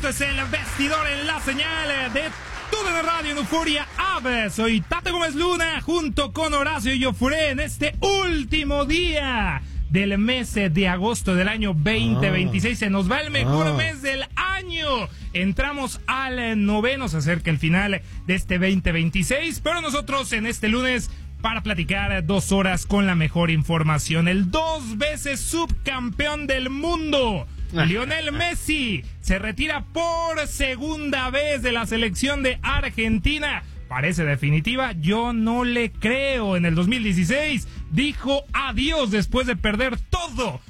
Esto es el vestidor en la señal de TUDN Radio en Euforia Ave. Soy Tate Gómez Luna junto con Horacio Joffre en este último día del mes de agosto del año 2026. Se nos va el mejor mes del año. Entramos al noveno, se acerca el final de este 2026, pero nosotros en este lunes para platicar 2 horas con la mejor información. El 2 veces subcampeón del mundo, Lionel Messi, se retira por segunda vez de la selección de Argentina. Parece definitiva, yo no le creo. En el 2016 dijo adiós después de perder todo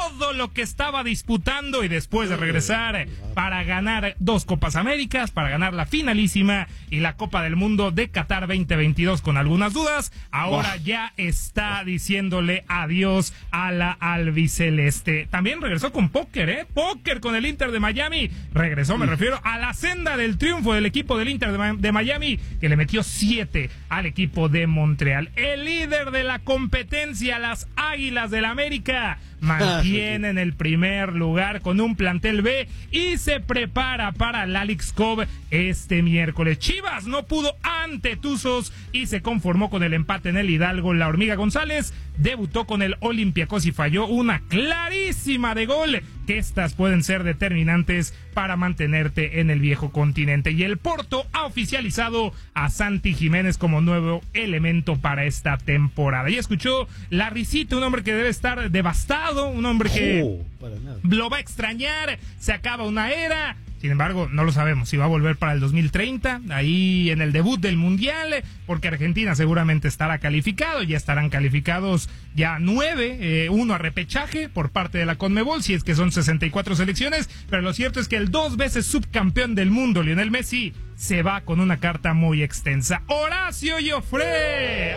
lo que estaba disputando y después de regresar para ganar 2 Copas Américas, para ganar la finalísima y la Copa del Mundo de Qatar 2022 con algunas dudas, ahora ya está diciéndole adiós a la albiceleste. También regresó con póker, póker con el Inter de Miami. Regresó, me refiero a la senda del triunfo del equipo del Inter de Miami, que le metió 7 al equipo de Montreal. El líder de la competencia, las Águilas del América, mantienen el primer lugar con un plantel B y se prepara para la Leagues Cup este miércoles. Chivas no pudo ante Tuzos y se conformó con el empate en el Hidalgo. La Hormiga González debutó con el Olympiacos y falló una clarísima de gol, que estas pueden ser determinantes para mantenerte en el viejo continente. Y el Porto ha oficializado a Santi Jiménez como nuevo elemento para esta temporada. Y escuchó la risita, un hombre que debe estar devastado, un hombre que lo va a extrañar, se acaba una era. Sin embargo, no lo sabemos si va a volver para el 2030, ahí en el debut del Mundial, porque Argentina seguramente estará calificado, ya estarán calificados ya 9, 1 a repechaje por parte de la Conmebol, si es que son 64 selecciones, pero lo cierto es que el 2 veces subcampeón del mundo, Lionel Messi, se va con una carta muy extensa. Horacio Joffre,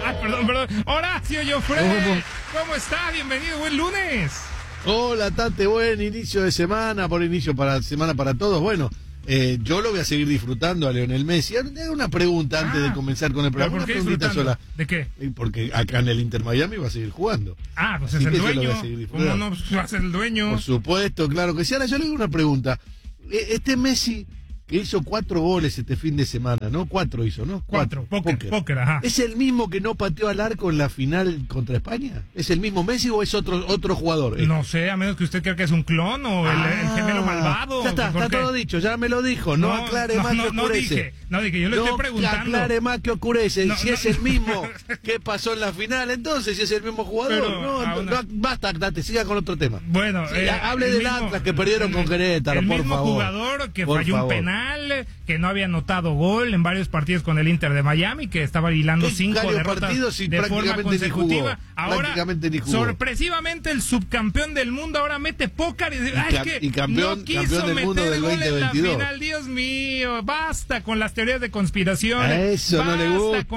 Horacio Joffre, ¿cómo está? Bienvenido, buen lunes. Hola Tate, buen inicio de semana, semana para todos. Bueno, yo lo voy a seguir disfrutando a Lionel Messi. Hago una pregunta antes de comenzar con el programa. ¿Por qué una preguntita sola. ¿De qué? Porque acá en el Inter Miami va a seguir jugando. Pues es el dueño. ¿Cómo no va a ser el dueño? Por supuesto, claro que sí. Ahora yo le digo una pregunta. Este Messi que hizo 4 goles este fin de semana, ¿no? 4 hizo, ¿no? 4, póker, ajá. ¿Es el mismo que no pateó al arco en la final contra España? ¿Es el mismo Messi o es otro jugador? No sé, a menos que usted crea que es un clon o el gemelo malvado. Ya está todo dicho, ya me lo dijo. No aclare más que ocurrece. No dije, yo le estoy preguntando. No aclare más que ocurece. Si es el mismo que pasó en la final, entonces, si es el mismo jugador. Basta, Date, siga con otro tema. Bueno, hable del Atlas que perdieron con Querétaro, por favor. El mismo jugador que falló un penal, que no había anotado gol en varios partidos con el Inter de Miami, que estaba hilando 5 derrotas de forma consecutiva. Ahora, sorpresivamente, el subcampeón del mundo ahora mete póker y campeón, no quiso campeón del mundo del meter gol 2022. En la final. Dios mío, basta con las teorías de conspiración. A eso no le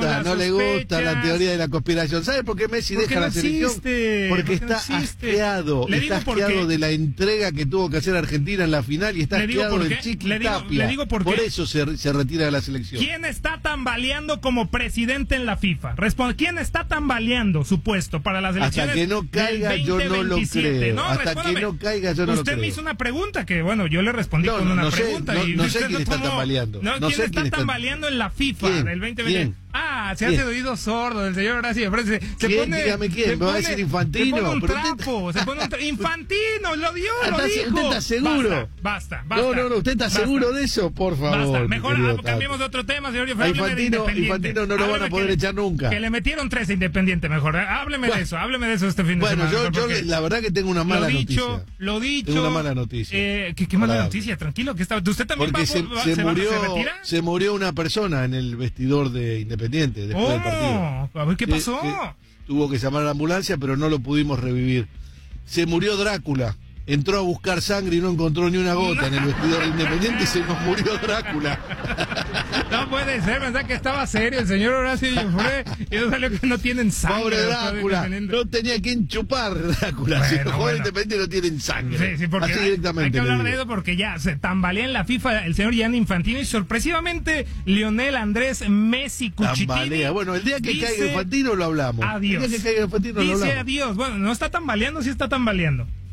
gusta la teoría de la conspiración. ¿Sabe por qué Messi deja la selección? Porque está asqueado. Está asqueado de la entrega que tuvo que hacer Argentina en la final y está asqueado del Chiqui Tapia. Por eso se retira de la selección. ¿Quién está tambaleando como presidente en la FIFA? ¿Quién está tambaleando su puesto para las elecciones? Hasta que no caiga yo no lo creo. Hasta que no caiga yo no lo creo. Usted me hizo una pregunta que, bueno, yo le respondí con una pregunta. No sé quién está tambaleando. ¿Quién está tambaleando en la FIFA del 2020? Se hace de oído sordo el señor Horacio. Dígame quién, me va a decir Infantino. Se pone un trapo, Infantino, lo dijo. ¿Usted está seguro? Basta. No, usted está seguro de eso, por favor. Basta, mejor cambiemos de otro tema, señor. Infantino no lo van a poder echar nunca. Que le metieron 3 a Independiente, mejor. Hábleme de eso este fin de semana. Bueno, yo la verdad que tengo una mala noticia. Lo dicho. Tengo una mala noticia. ¿Qué mala noticia? Tranquilo, que está. ¿Usted también se retira? Se murió una persona en el vestidor de Independiente después del partido. A ver, ¿qué pasó? Tuvo que llamar a la ambulancia, pero no lo pudimos revivir. Se murió Drácula. Entró a buscar sangre y no encontró ni una gota en el vestidor de Independiente y se nos murió Drácula. No puede ser, pensaba que estaba serio el señor Horacio Joffre y no salió que no tienen sangre. Pobre Drácula, no tenía quien chupar Drácula. Si los jugadores Independientes no tienen sangre. Sí, porque así directamente. Hay que hablar de eso porque ya se tambalea en la FIFA el señor Gianni Infantino y sorpresivamente Lionel Andrés Messi Cuchitini. Tambalea. Bueno, el día que caiga Infantino lo hablamos. Adiós. El día que caiga Infantino lo hablamos. Dice adiós. Bueno, no está tambaleando, sí está tambaleando.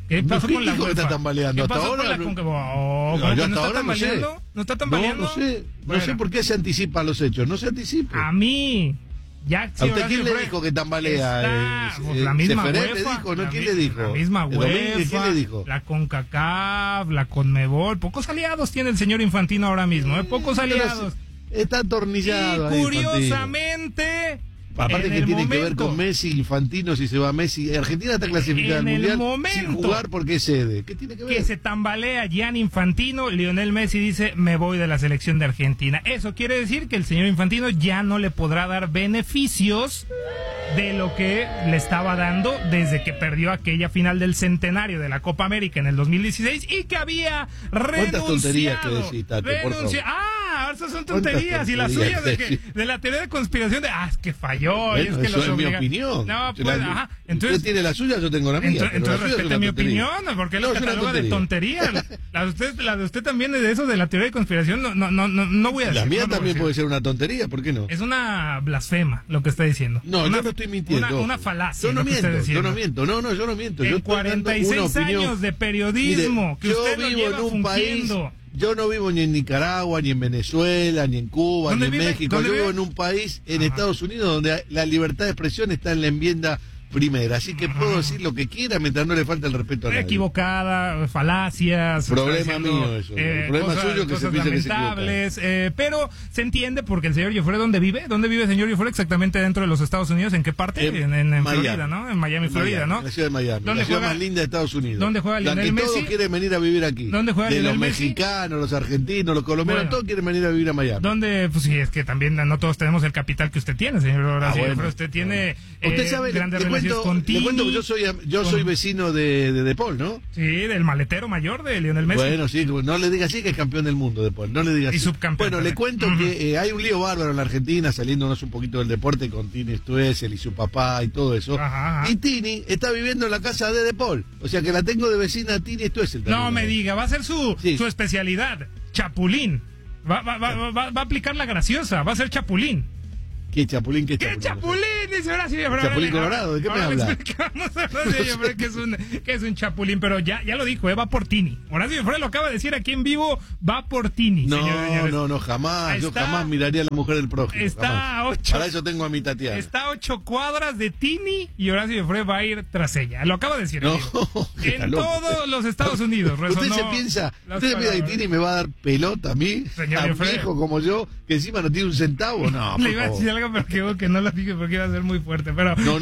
¿Qué pasó con la UEFA? Que está tambaleando? ¿Qué pasó con la CONCACAF? No, yo hasta ahora no sé. ¿No está tambaleando? No sé por qué se anticipan los hechos. No se anticipa. A mí... Ya, ¿A usted quién le dijo que tambalea? La misma UEFA. ¿Le dijo? ¿No? ¿Quién le dijo? La misma UEFA. ¿Quién le dijo? La CONCACAF, la CONMEBOL. Pocos aliados tiene el señor Infantino ahora mismo, Pocos aliados. Está atornillado. Y curiosamente... Aparte que tiene que ver con Messi, Infantino, si se va Messi. Argentina está clasificada al Mundial sin jugar porque es sede. ¿Qué tiene que ver? Que se tambalea Gianni Infantino, Lionel Messi dice, me voy de la selección de Argentina. Eso quiere decir que el señor Infantino ya no le podrá dar beneficios de lo que le estaba dando desde que perdió aquella final del centenario de la Copa América en el 2016 y que había renunciado. ¿Cuántas tonterías que decís, Tate, por favor? Esas son tonterías. Y las suyas de la teoría de conspiración de, es que falló. Bueno, es que eso es mi opinión. No, pues, Entonces, usted tiene la suya, yo tengo la mía. Entonces respete mi opinión, porque lo cataloga de tontería. La de usted también es de eso, de la teoría de conspiración, no voy a decir. La mía también puede ser una tontería, ¿por qué no? Es una blasfema lo que está diciendo. No, yo no estoy mintiendo. Una falacia. Yo no miento. Yo no miento. En 46 años de periodismo, que usted lo lleva fungiendo. Yo no vivo ni en Nicaragua, ni en Venezuela, ni en Cuba, ni en México. Yo vivo en un país, en Estados Unidos, donde la libertad de expresión está en la enmienda primera. Así que puedo decir lo que quiera mientras no le falta el respeto a nadie. Equivocada, falacias. Problema mío eso. El problema suyo que se piensa que se equivoca. Pero se entiende porque el señor Joffre, ¿dónde vive? ¿Dónde vive el señor Joffre? Exactamente dentro de los Estados Unidos. ¿En qué parte? En Florida, ¿no? En Miami, Florida, ¿no? En la ciudad de Miami. La ciudad más linda de Estados Unidos. ¿Dónde juega Lionel Messi? Todos quieren venir a vivir aquí. ¿Dónde juega Lionel Messi? Los mexicanos, los argentinos, los colombianos, todos quieren venir a vivir a Miami. ¿Dónde? Pues sí, es que también no todos tenemos el capital que usted tiene, señor Horacio. Pero usted tiene grandes relaciones con Tini. Yo soy vecino de Paul, ¿no? Sí, del maletero mayor de Lionel Messi. Bueno, sí, no le diga así que es campeón del mundo de Paul, no le diga así. Y subcampeón. Bueno, le cuento que hay un lío bárbaro en la Argentina, saliéndonos un poquito del deporte con Tini Stoessel y su papá y todo eso. Ajá. Y Tini está viviendo en la casa de Paul, o sea que la tengo de vecina a Tini Stoessel. No me diga, va a ser su especialidad, chapulín. Va a aplicar la graciosa, va a ser chapulín. ¿Qué chapulín? ¿Qué chapulín? Dice Horacio. Chapulín colorado, ¿de qué me habla? Explicamos a Horacio Joffre que es un chapulín, pero ya lo dijo, va por Tini. Horacio Joffre lo acaba de decir aquí en vivo, va por Tini. No, jamás. Yo jamás miraría a la mujer del prójimo. Está a 8. Para eso tengo a mi Tatiana. Está a 8 cuadras de Tini y Horacio Joffre va a ir tras ella. Lo acaba de decir. En todos los Estados Unidos. Usted se piensa que Tini me va a dar pelota a mí, a un viejo como yo, que encima no tiene un centavo. No, le iba a decir algo, pero que no lo dije porque iba a ser muy fuerte. Pero no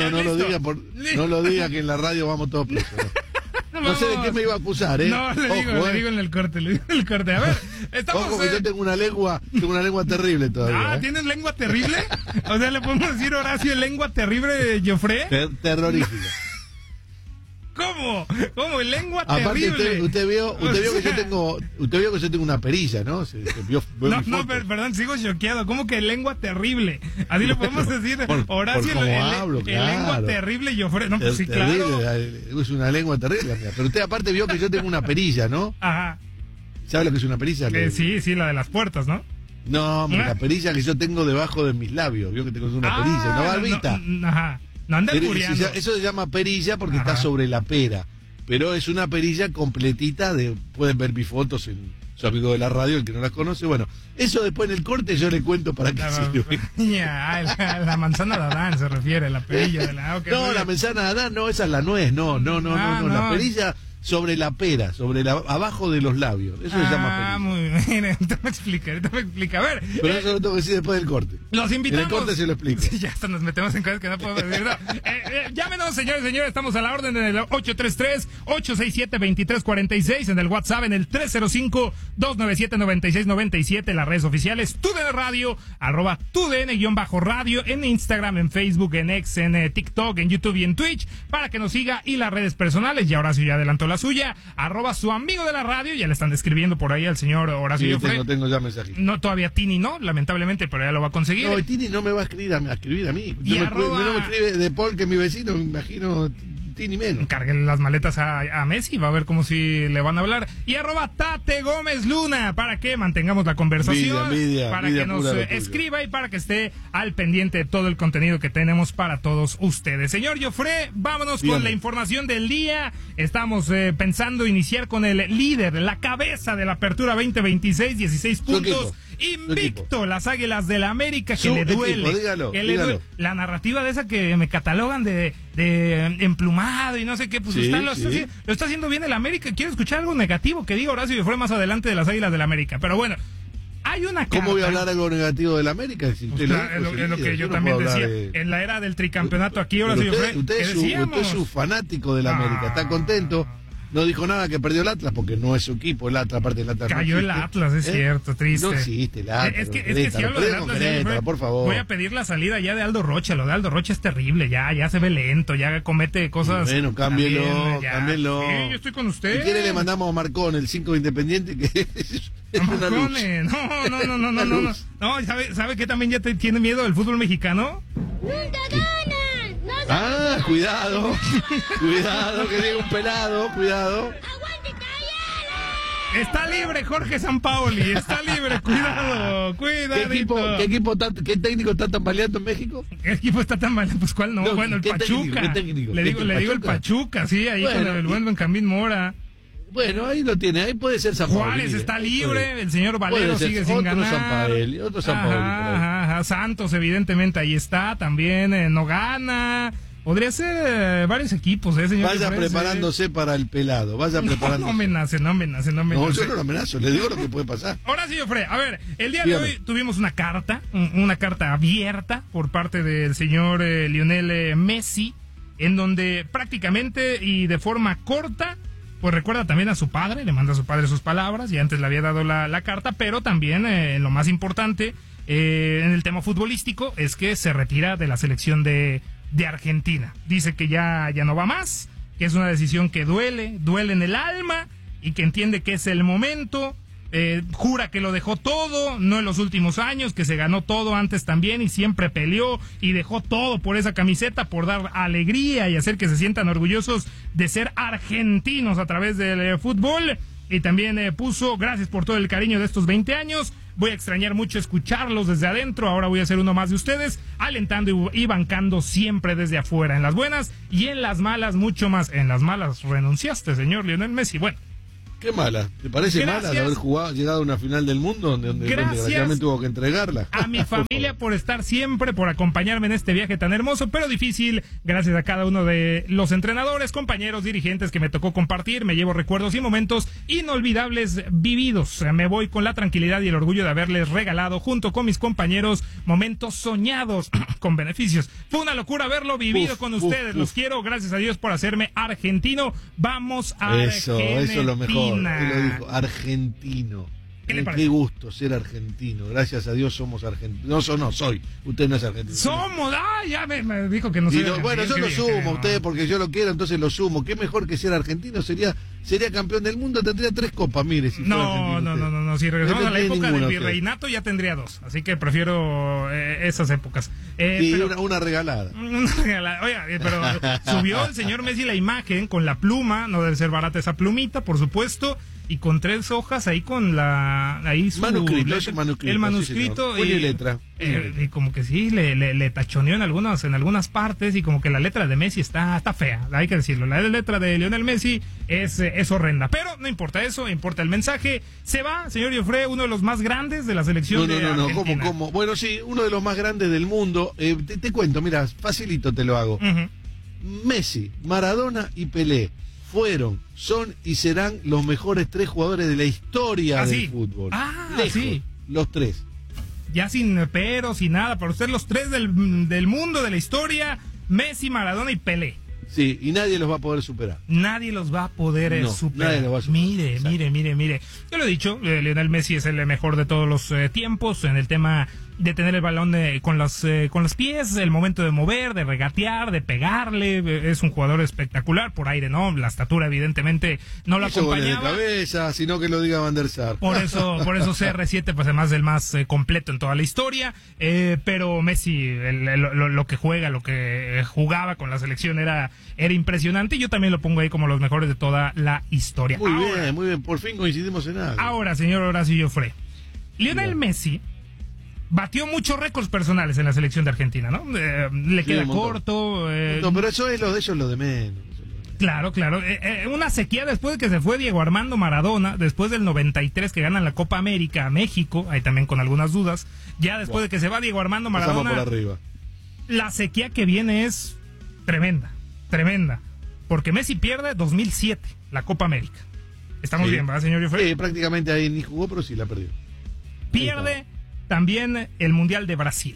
lo diga que en la radio vamos todos presos. No sé de qué me iba a acusar, ¿eh? No, le digo en el corte, A ver, estamos... Ojo que yo tengo una lengua terrible todavía. ¿Tienes lengua terrible? O sea, ¿le podemos decir, Horacio, lengua terrible de Joffre? Terrorífica. ¿Cómo? Lengua aparte, terrible. Usted vio que yo tengo una perilla, ¿no? Perdón, sigo choqueado. ¿Cómo que lengua terrible? Así le podemos decir, Horacio, lengua terrible y Joffre. No, pues sí, claro. Es una lengua terrible, mía. Pero usted aparte vio que yo tengo una perilla, ¿no? Ajá. ¿Sabe lo que es una perilla? Sí, la de las puertas, ¿no? No, la perilla que yo tengo debajo de mis labios. Vio que tengo una perilla, una barbita. Ajá. No anda albureando. Eso se llama perilla porque está sobre la pera. Pero es una perilla completita pueden ver mis fotos en su amigo de la radio, el que no la conoce. Bueno, eso después en el corte yo le cuento para qué sirve. La manzana de Adán se refiere, la perilla de la... No, la manzana de Adán, no, esa es la nuez, no. La perilla sobre la pera, abajo de los labios. Eso se llama perilla. Muy bien, ahorita me explica. A ver. Pero eso lo tengo que decir después del corte. Los invitamos. En el corte se lo explico. Sí, ya hasta nos metemos en cosas que no podemos decir. Llámenos, señores, estamos a la orden en el 833-867-2346, en el WhatsApp, en el 305-297-9697, las redes oficiales, TUDN Radio, @TUDN_radio, en Instagram, en Facebook, en X, en TikTok, en YouTube y en Twitch, para que nos siga, y las redes personales, ya Horacio ya adelantó la suya, @su amigo de la radio, ya le están describiendo por ahí al señor Horacio Joffre. Tengo ya mensajes. No, todavía Tini no, lamentablemente, pero ya lo va a conseguir. No, Tini no me va a escribir a mí. No me escribe de Paul, que es mi vecino, me imagino ni menos. Carguen las maletas a Messi, va a ver cómo si le van a hablar. Y @Tate Gómez Luna, para que mantengamos la conversación, para que nos escriba y para que esté al pendiente de todo el contenido que tenemos para todos ustedes. Señor Joffre, vámonos con la información del día. Estamos pensando iniciar con el líder, la cabeza de la apertura 2026, 16 puntos. Invicto, las Águilas del América, que le duele. Dígalo. La narrativa de esa que me catalogan de emplumado y no sé qué, pues lo está haciendo bien el América. Quiero escuchar algo negativo que diga Horacio Joffre más adelante de las Águilas del América, pero bueno. Hay una carta. ¿Cómo voy a hablar algo negativo del América? Si es lo que yo también decía. En la era del tricampeonato aquí, Horacio Joffre, usted es un fanático del América, está contento. No dijo nada que perdió el Atlas, porque no es su equipo, el Atlas, aparte del Atlas. Cayó el Atlas, es cierto, triste. No existe el Atlas. Es que si hablo del Atlas, por favor. Voy a pedir la salida ya de Aldo Rocha. Lo de Aldo Rocha es terrible, ya se ve lento, ya comete cosas. Bueno, cámbielo. Sí, yo estoy con usted. Si quiere le mandamos a Marcón, el 5 Independiente, que es una luz. No, ¿sabe que también ya tiene miedo del fútbol mexicano? ¡Nunca ganan! Cuidado, que llega un pelado, cuidado. ¡Aguante, Talleres! Está libre Jorge Sampaoli, está libre, cuidado. ¿Qué técnico está tambaleando en México? ¿Qué equipo está tambaleando? Pues cuál no, bueno, el Pachuca. ¿Qué técnico? Le digo el Pachuca, sí, ahí con el buen Benjamín Mora. Bueno, ahí lo tiene, ahí puede ser Sampaoli. Juárez está libre, el señor Valero sigue sin ganar. Otro Sampaoli. Santos, evidentemente, ahí está, también no gana. Podría ser varios equipos, señor. Vaya preparándose para el pelado, No amenace. No, yo no lo amenazo, le digo lo que puede pasar. Ahora sí, Joffre, a ver, el día de hoy tuvimos una carta abierta por parte del señor Lionel Messi, en donde prácticamente y de forma corta, pues recuerda también a su padre, le manda a su padre sus palabras, y antes le había dado la carta, pero también lo más importante en el tema futbolístico es que se retira de la selección de Argentina. Dice que ya no va más, que es una decisión que duele en el alma y que entiende que es el momento. Jura que lo dejó todo, no en los últimos años, que se ganó todo antes también y siempre peleó y dejó todo por esa camiseta, por dar alegría y hacer que se sientan orgullosos de ser argentinos a través del fútbol. Y también puso: gracias por todo el cariño de estos 20 años. Voy a extrañar mucho escucharlos desde adentro. Ahora voy a ser uno más de ustedes, alentando y bancando siempre desde afuera, en las buenas y en las malas, mucho más. En las malas renunciaste, señor Lionel Messi. Bueno. ¿Qué mala? ¿Te parece mala de haber llegado a una final del mundo donde desgraciadamente tuvo que entregarla? A mi familia por estar siempre, por acompañarme en este viaje tan hermoso, pero difícil. Gracias a cada uno de los entrenadores, compañeros, dirigentes que me tocó compartir. Me llevo recuerdos y momentos inolvidables vividos. Me voy con la tranquilidad y el orgullo de haberles regalado, junto con mis compañeros, momentos soñados con beneficios. Fue una locura haberlo vivido con ustedes. Los quiero. Gracias a Dios por hacerme argentino. Vamos a Eso es lo mejor. Él lo dijo, argentino. Qué gusto ser argentino. Gracias a Dios somos argentinos. No soy. Usted no es argentino. Somos. Ya me dijo que no soy argentino. Bueno, yo lo sumo a usted porque yo lo quiero, entonces lo sumo. Qué mejor que ser argentino. Sería campeón del mundo, tendría 3 copas, mire. Si no. Si regresamos a la época del virreinato ya tendría 2. Así que prefiero esas épocas. Pero, una regalada. Oiga, pero subió el señor Messi la imagen con la pluma. No debe ser barata esa plumita, por supuesto. Y con 3 hojas ahí con manuscrito. El manuscrito y letra. Y como que sí, le tachoneó en algunas partes, y como que la letra de Messi está fea, hay que decirlo. La letra de Lionel Messi es horrenda, pero no importa eso, importa el mensaje. Se va, señor Joffre, uno de los más grandes de la selección de Argentina. ¿Cómo? Bueno, sí, uno de los más grandes del mundo. Te cuento, mira, facilito te lo hago. Messi, Maradona y Pelé son y serán los mejores 3 jugadores de la historia del fútbol. Sí. Los 3. Ya sin pero, sin nada, para usted los 3 del mundo, de la historia: Messi, Maradona y Pelé. Sí, y nadie los va a poder superar. Nadie los va a poder superar. Nadie los va a superar. Mire. Yo lo he dicho, Lionel Messi es el mejor de todos los tiempos en el tema de tener el balón con los pies, el momento de mover, de regatear, de pegarle. Es un jugador espectacular. Por aire no, la estatura evidentemente no lo acompañaba. De cabeza, sino que lo diga Van der Sar. Por eso CR7 pues además el más completo en toda la historia. Pero Messi, lo que juega, lo que jugaba con la selección era era impresionante. Yo también lo pongo ahí como los mejores de toda la historia. Muy bien, por fin coincidimos en algo. Ahora, señor Horacio Joffre, Lionel Messi batió muchos récords personales en la selección de Argentina, ¿no? Le queda corto. No, pero eso es lo de ellos, lo de menos. Claro. Una sequía después de que se fue Diego Armando Maradona, después del 93 que ganan la Copa América a México, ahí también con algunas dudas, ya después de que se va Diego Armando Maradona, por arriba. La sequía que viene es tremenda, porque Messi pierde 2007, la Copa América. Estamos bien, ¿verdad, señor Joffre? Sí, prácticamente ahí ni jugó, pero sí la perdió. Pierde también el Mundial de Brasil.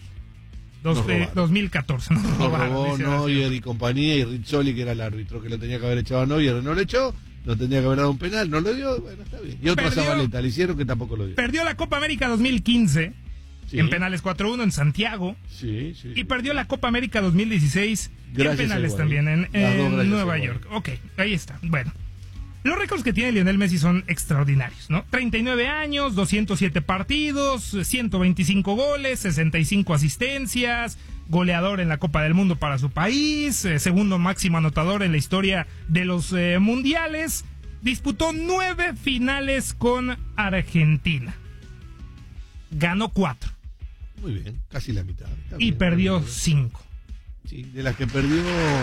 2014. Nos robó Neuer y compañía, y Rizzoli, que era el árbitro, que lo tenía que haber echado a Neuer, no lo echó, no tenía que haber dado un penal, no lo dio, bueno, está bien. Y otro Zabaleta, le hicieron que tampoco lo dio. Perdió la Copa América 2015, en penales 4-1 en Santiago, y perdió la Copa América 2016 en penales también en Nueva York. Ok, ahí está, bueno. Los récords que tiene Lionel Messi son extraordinarios, ¿no? 39 años, 207 partidos, 125 goles, 65 asistencias, goleador en la Copa del Mundo para su país, segundo máximo anotador en la historia de los mundiales. Disputó 9 finales con Argentina. Ganó 4. Muy bien, casi la mitad. Y perdió 5. Sí, de las que perdió,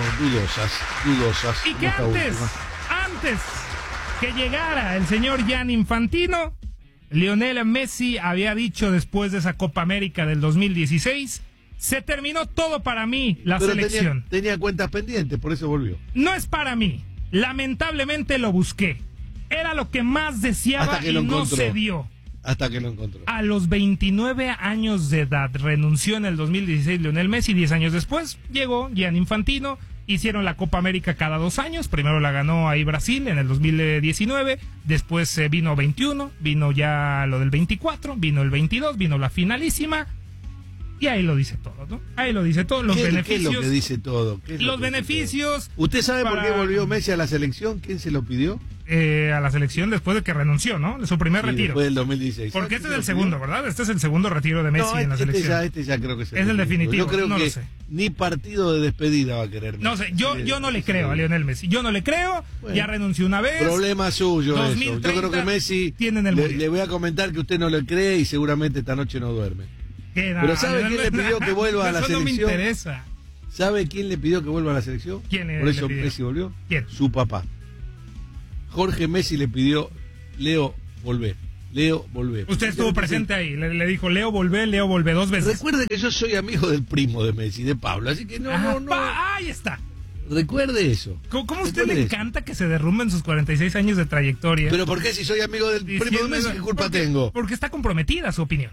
dudosas. Y que antes que llegara el señor Gianni Infantino, Lionel Messi había dicho después de esa Copa América del 2016, se terminó todo para mí, la selección. Tenía cuentas pendientes, por eso volvió. No es para mí, lamentablemente lo busqué. Era lo que más deseaba y no se dio. Hasta que lo encontró. A los 29 años de edad renunció en el 2016 Lionel Messi. 10 años después llegó Gianni Infantino. Hicieron la Copa América cada 2 años. Primero la ganó ahí Brasil en el 2019. Después vino 21. Vino ya lo del 24. Vino el 22. Vino la finalísima. Y ahí lo dice todo, ¿no? Ahí lo dice todo. Los beneficios. ¿Qué es lo que dice todo? Los beneficios. ¿Usted sabe por qué volvió Messi a la selección? ¿Quién se lo pidió? A la selección después de que renunció, ¿no? De su primer retiro. Después del 2016. Porque este es el segundo, ¿verdad? Este es el segundo retiro de Messi en la selección. Este ya creo que es el definitivo. Yo creo que ni partido de despedida va a querer Messi. No sé, yo no le creo a Lionel Messi. Yo no le creo. Bueno, ya renunció una vez. Problema suyo eso. Yo creo que Messi le voy a comentar que usted no le cree y seguramente esta noche no duerme. Pero ¿sabe quién le pidió que vuelva a la selección? Eso no me interesa. ¿Sabe quién le pidió que vuelva a la selección? ¿Quién Por eso Messi volvió. ¿Quién? Su papá. Jorge Messi le pidió, Leo, volvé. Usted estuvo presente ahí, le dijo, Leo, volvé 2 veces. Recuerde que yo soy amigo del primo de Messi, de Pablo, así que no. Ahí está. Recuerde eso. ¿Cómo a usted le encanta que se derrumben sus 46 años de trayectoria? ¿Pero por qué si soy amigo del primo de Messi, qué culpa tengo? Porque está comprometida su opinión.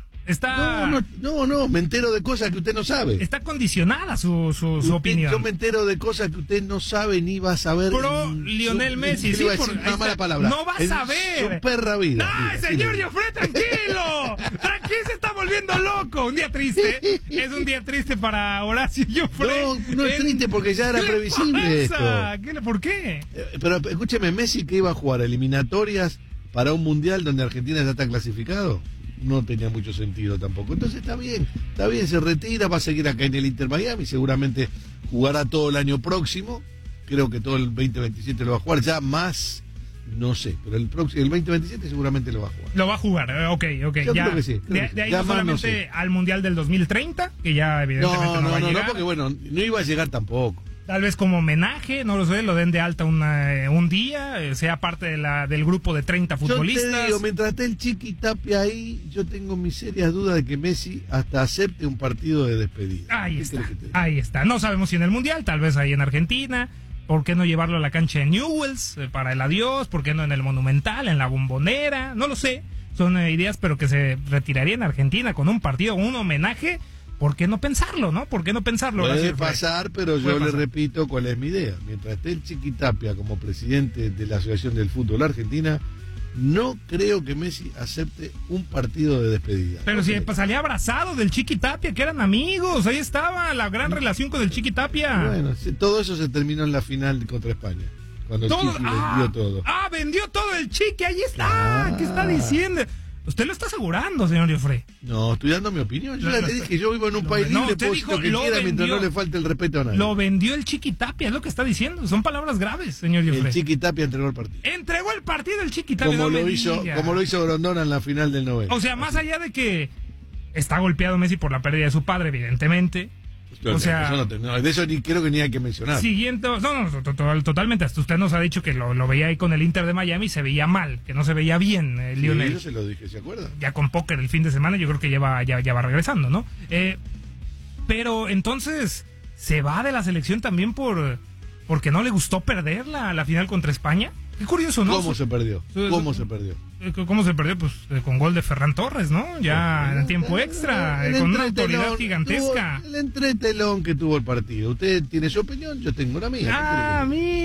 No, me entero de cosas que usted no sabe. Está condicionada su opinión. Yo me entero de cosas que usted no sabe ni va a saber. Pro Lionel Messi, sí, una mala palabra. No va a saber. Su perra vida. ¡No, señor Joffre, tranquilo! Tranquilo, se está volviendo loco. Un día triste. Es un día triste para Horacio Joffre. No es triste porque ya era previsible esto. ¿Por qué? Pero escúcheme, Messi que iba a jugar eliminatorias para un mundial donde Argentina ya está clasificado. No tenía mucho sentido tampoco. Entonces está bien, se retira, va a seguir acá en el Inter Miami, seguramente jugará todo el año próximo, creo que todo el 2027 lo va a jugar, ya más, no sé, pero el 2027 seguramente lo va a jugar. Lo va a jugar, ok. Yo creo que sí. De ahí solamente al Mundial del 2030, que ya evidentemente no va a llegar. No, porque bueno, no iba a llegar tampoco. Tal vez como homenaje, no lo sé, lo den de alta un día, sea parte del grupo de 30 futbolistas. Yo te digo, mientras esté el Chiqui Tapia ahí, yo tengo mis serias dudas de que Messi hasta acepte un partido de despedida. Ahí está. No sabemos si en el Mundial, tal vez ahí en Argentina. ¿Por qué no llevarlo a la cancha de Newell's para el adiós? ¿Por qué no en el Monumental, en la Bombonera? No lo sé. Son ideas, pero que se retiraría en Argentina con un partido, un homenaje. ¿Por qué no pensarlo, no? ¿Por qué no pensarlo? Puede pasar, pero yo le repito cuál es mi idea. Mientras esté el Chiqui Tapia como presidente de la Asociación del Fútbol Argentina, no creo que Messi acepte un partido de despedida. Pero si salía abrazado del Chiqui Tapia, que eran amigos, ahí estaba la gran relación con el Chiqui Tapia. Bueno, todo eso se terminó en la final contra España. Cuando el Chiqui vendió todo. Vendió todo el Chiqui, ahí está. ¿Qué está diciendo? Usted lo está asegurando, señor Joffre. No, estoy dando mi opinión. Yo ya te dije, yo vivo en un país libre, puedo decir lo que quiera mientras no le falte el respeto a nadie. Lo vendió el Chiqui Tapia, es lo que está diciendo. Son palabras graves, señor Joffre. El Chiqui Tapia entregó el partido. Entregó el partido el Chiqui Tapia. Como lo hizo Grondona en la final del 90. O sea, más allá de que está golpeado Messi por la pérdida de su padre, evidentemente. O sea, de eso ni creo que ni hay que mencionar. Siguiente, totalmente. Hasta usted nos ha dicho que lo veía ahí con el Inter de Miami y se veía mal, que no se veía bien, Lionel. Yo se lo dije, ¿se acuerda? Ya con póker el fin de semana, yo creo que ya va regresando, ¿no? Pero entonces, ¿se va de la selección también porque no le gustó perder la final contra España? Qué curioso, ¿no? ¿Cómo se perdió? ¿Cómo se perdió? Pues con gol de Ferran Torres, ¿no? Ya en tiempo extra, con una autoridad gigantesca. El entretelón que tuvo el partido. Usted tiene su opinión, yo tengo la mía.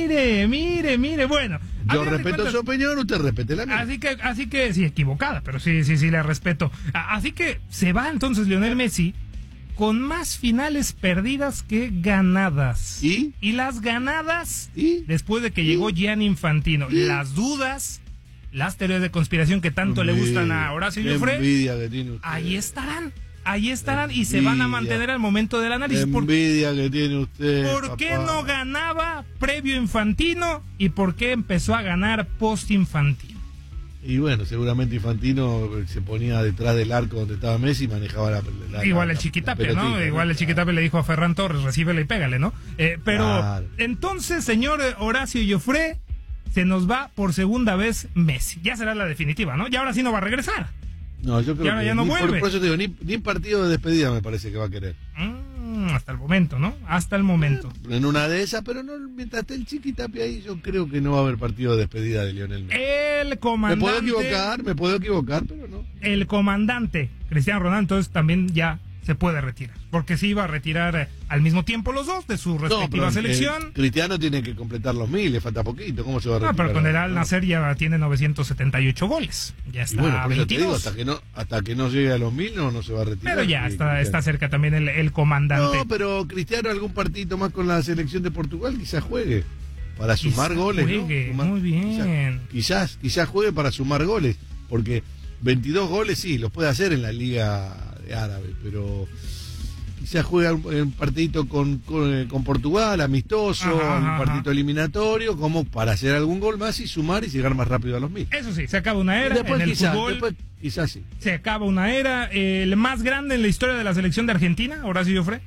Mire. Bueno. Yo respeto su opinión, usted respete la mía. Así que, sí, equivocada, pero sí, le respeto. Así que se va entonces Lionel Messi con más finales perdidas que ganadas. ¿Y las ganadas, después de que llegó Gianni Infantino, las dudas, las teorías de conspiración que tanto le gustan a Horacio Joffre, ahí estarán y se van a mantener al momento del análisis. Envidia que tiene usted. ¿Por qué no ganaba previo Infantino y por qué empezó a ganar post Infantino? Y bueno, seguramente Infantino se ponía detrás del arco donde estaba Messi y manejaba igual el Chiqui Tapia, ¿no? Igual el Chiqui Tapia le dijo a Ferran Torres, recíbele y pégale, ¿no? Pero claro. Entonces, señor Horacio Joffre, se nos va por segunda vez Messi. Ya será la definitiva, ¿no? Y ahora sí no va a regresar. No, yo creo que ya no vuelve. Por eso te digo, ni partido de despedida me parece que va a querer. Hasta el momento, ¿no? Hasta el momento. En una de esas, pero no, mientras esté el Chiqui Tapia ahí, yo creo que no va a haber partido de despedida de Lionel Messi. El comandante... Me puedo equivocar, pero no. El comandante Cristiano Ronaldo, entonces también ya se puede retirar. Porque sí iba a retirar al mismo tiempo los dos de su respectiva selección. Cristiano tiene que completar los 1000, le falta poquito. ¿Cómo se va a retirar? No, pero con el Al Nassr ya tiene 978 goles. Ya está. Y bueno, por eso te digo, hasta que no llegue a los 1000 no se va a retirar. Pero ya está cerca también el comandante. No, pero Cristiano algún partidito más con la selección de Portugal quizás juegue. Para sumar goles, ¿no? Muy bien. Quizás juegue para sumar goles. Porque 22 goles sí, los puede hacer en la Liga Árabe, pero quizás juega un partidito con Portugal, amistoso, un partidito eliminatorio, como para hacer algún gol más y sumar y llegar más rápido a los 1000. Eso sí, se acaba una era en el fútbol. Quizás sí. Se acaba una era. El más grande en la historia de la selección de Argentina, Horacio Joffre.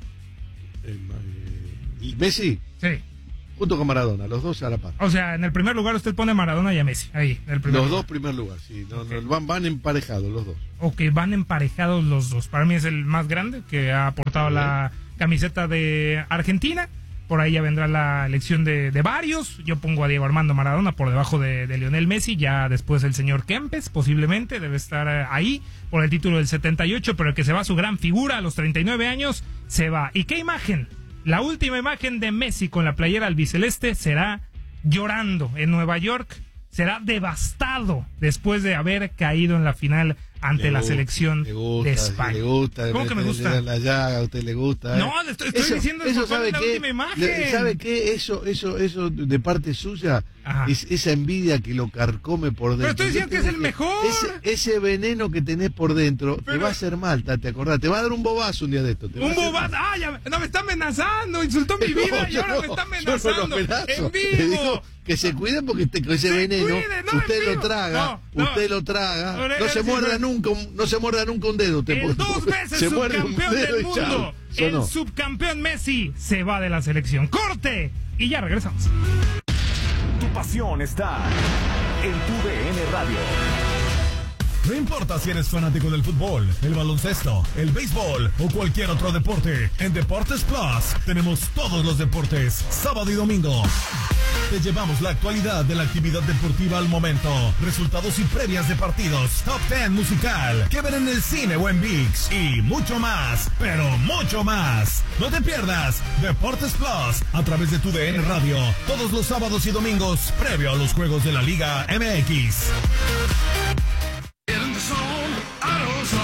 ¿Messi? Sí. Junto con Maradona, los dos a la par. O sea, en el primer lugar usted pone a Maradona y a Messi. Ahí, en el primer lugar. Dos primer lugar, sí. Okay. Van emparejados los dos. Ok, van emparejados los dos. Para mí es el más grande que ha aportado la camiseta de Argentina. Por ahí ya vendrá la elección de varios. Yo pongo a Diego Armando Maradona por debajo de Lionel Messi. Ya después el señor Kempes, posiblemente, debe estar ahí por el título del 78. Pero el que se va, su gran figura a los 39 años, se va. ¿Y qué imagen? La última imagen de Messi con la playera albiceleste será llorando en Nueva York. Será devastado después de haber caído en la final ante la selección de España. Le gusta. ¿Cómo que me gusta? La llaga, a usted le gusta. No, le estoy diciendo eso, ¿sabe la última imagen? ¿Sabe qué? Eso de parte suya es esa envidia que lo carcome por dentro. Pero estoy diciendo que es el mejor. Ese veneno que tenés por dentro te va a hacer mal, ¿te acordás? Te va a dar un bobazo un día de esto. ¿Un bobazo? Me está amenazando, insultó mi vida y ahora me está amenazando. En vivo. Que se cuiden porque ese veneno usted lo traga, no se muerda nunca un dedo. El 2 veces subcampeón del mundo, el subcampeón Messi se va de la selección. ¡Corte! Y ya regresamos. Tu pasión está en tu DN Radio. No importa si eres fanático del fútbol, el baloncesto, el béisbol o cualquier otro deporte, en Deportes Plus tenemos todos los deportes, sábado y domingo. Te llevamos la actualidad de la actividad deportiva al momento, resultados y previas de partidos, top 10 musical, que ver en el cine o en ViX y mucho más, pero mucho más. No te pierdas Deportes Plus a través de tu DN Radio, todos los sábados y domingos, previo a los juegos de la Liga MX.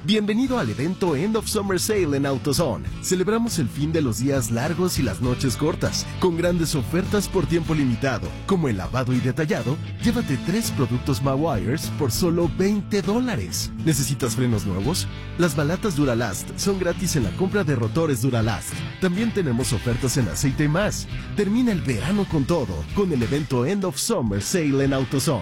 Bienvenido al evento End of Summer Sale en AutoZone. Celebramos el fin de los días largos y las noches cortas, con grandes ofertas por tiempo limitado, como el lavado y detallado. Llévate 3 productos Mawires por solo $20. ¿Necesitas frenos nuevos? Las balatas Duralast son gratis en la compra de rotores Duralast. También tenemos ofertas en aceite y más. Termina el verano con todo, con el evento End of Summer Sale en AutoZone.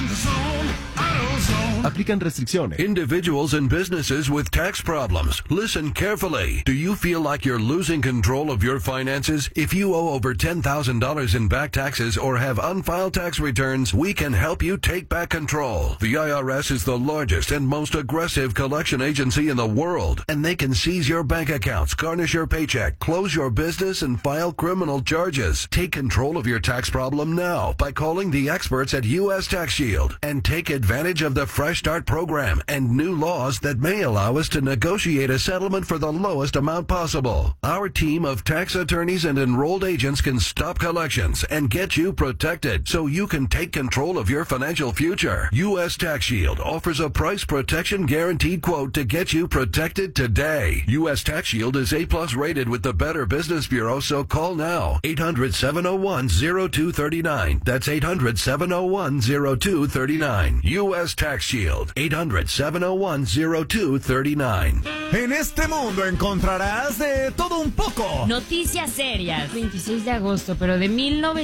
Aplican restricciones. Individuals and businesses with tax problems. Listen carefully. Do you feel like you're losing control of your finances? If you owe over $10,000 in back taxes or have unfiled tax returns, we can help you take back control. The IRS is the largest and most aggressive collection agency in the world, and they can seize your bank accounts, garnish your paycheck, close your business, and file criminal charges. Take control of your tax problem now by calling the experts at U.S. Tax Shield and take advantage of the Fresh Start program and new laws that may allow us to negotiate a settlement for the lowest amount possible. Our team of tax attorneys and enrolled agents can stop collections and get you protected so you can take control of your financial future. U.S. Tax Shield offers a price protection guaranteed quote to get you protected today. U.S. Tax Shield is A+ rated with the Better Business Bureau, so call now. 800-701-0239. That's 800-701-0239. U.S. Tax Shield. 800-701-0239. En este mundo encontrarás de todo un poco. Noticias serias. 26 de agosto, pero de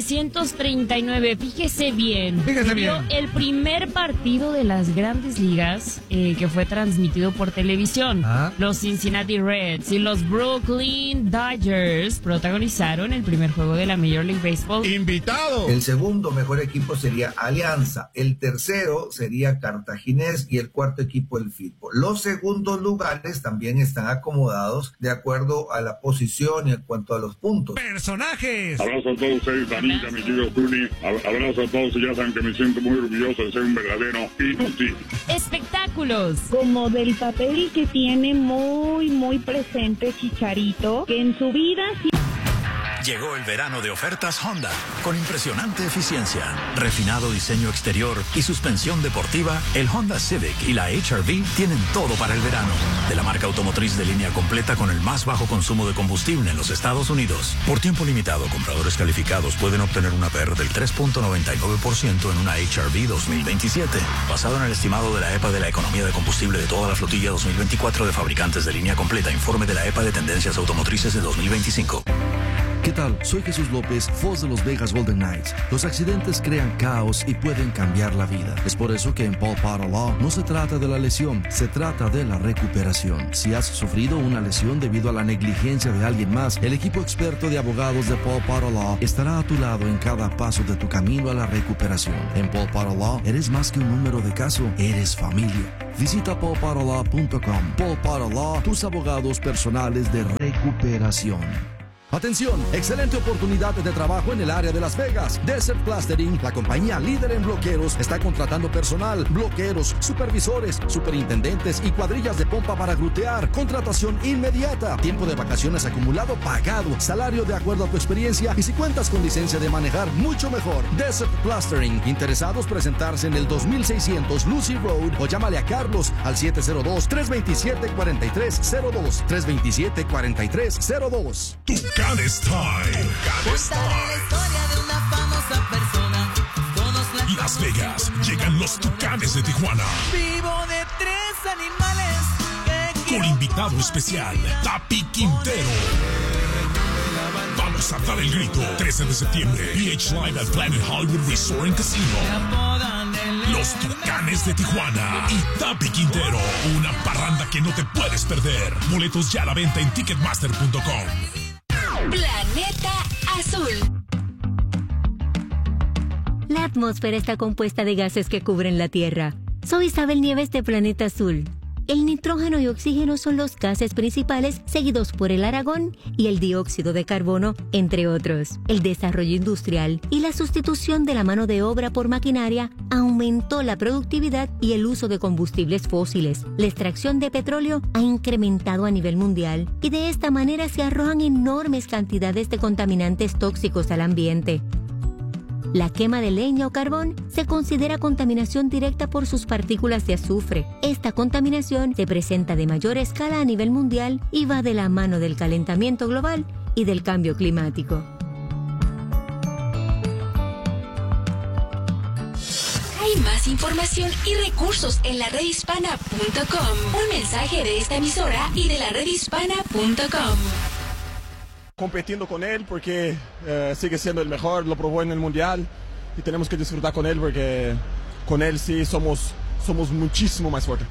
1939. Fíjese bien. El primer partido de las Grandes Ligas que fue transmitido por televisión. Los Cincinnati Reds y los Brooklyn Dodgers protagonizaron el primer juego de la Major League Baseball. ¡Invitado! El segundo mejor equipo sería Alianza. El tercero sería Cartaginés y el cuarto equipo el Fitbol. Los segundos lugares también están acomodados de acuerdo a la posición y en cuanto a los puntos. ¡Personajes! Abrazo a todos ustedes, Danita, mi querido Tuni. Abrazo a todos y ya saben que me siento muy orgulloso de ser un verdadero inútil. Espectáculos. Como del papel que tiene muy presente Chicharito, que en su vida... Llegó el verano de ofertas Honda, con impresionante eficiencia, refinado diseño exterior y suspensión deportiva. El Honda Civic y la HR-V tienen todo para el verano. De la marca automotriz de línea completa con el más bajo consumo de combustible en los Estados Unidos. Por tiempo limitado, compradores calificados pueden obtener una APR del 3.99% en una HR-V 2027, basado en el estimado de la EPA de la economía de combustible de toda la flotilla 2024 de fabricantes de línea completa. Informe de la EPA de tendencias automotrices de 2025. ¿Qué tal? Soy Jesús López, voz de los Vegas Golden Knights. Los accidentes crean caos y pueden cambiar la vida. Es por eso que en Paul Potter Law no se trata de la lesión, se trata de la recuperación. Si has sufrido una lesión debido a la negligencia de alguien más, el equipo experto de abogados de Paul Potter Law estará a tu lado en cada paso de tu camino a la recuperación. En Paul Potter Law eres más que un número de caso, eres familia. Visita paulpotterlaw.com. Paul Potter Law, tus abogados personales de recuperación. Atención, excelente oportunidad de trabajo en el área de Las Vegas. Desert Plastering, la compañía líder en bloqueros, está contratando personal, bloqueros, supervisores, superintendentes y cuadrillas de pompa para grutear. Contratación inmediata, tiempo de vacaciones acumulado pagado, salario de acuerdo a tu experiencia y si cuentas con licencia de manejar, mucho mejor. Desert Plastering, interesados presentarse en el 2600 Lucy Road o llámale a Carlos al 702-327-4302. 327-4302. Tucanes Time. Contaré la historia de una famosa persona. Las Vegas, llegan los Tucanes de Tijuana. Vivo de 3 animales. Con invitado especial, Tapi Quintero. Vamos a dar el grito. 13 de septiembre, PH Live at Planet Hollywood Resort and Casino. Los Tucanes de Tijuana y Tapi Quintero. Una parranda que no te puedes perder. Boletos ya a la venta en Ticketmaster.com. Planeta Azul. La atmósfera está compuesta de gases que cubren la Tierra. Soy Isabel Nieves de Planeta Azul. El nitrógeno y oxígeno son los gases principales, seguidos por el argón y el dióxido de carbono, entre otros. El desarrollo industrial y la sustitución de la mano de obra por maquinaria aumentó la productividad y el uso de combustibles fósiles. La extracción de petróleo ha incrementado a nivel mundial y de esta manera se arrojan enormes cantidades de contaminantes tóxicos al ambiente. La quema de leña o carbón se considera contaminación directa por sus partículas de azufre. Esta contaminación se presenta de mayor escala a nivel mundial y va de la mano del calentamiento global y del cambio climático. Hay más información y recursos en la redhispana.com. Un mensaje de esta emisora y de la redhispana.com. Competiendo con él porque sigue siendo el mejor, lo probó en el Mundial y tenemos que disfrutar con él porque con él sí somos muchísimo más fuertes.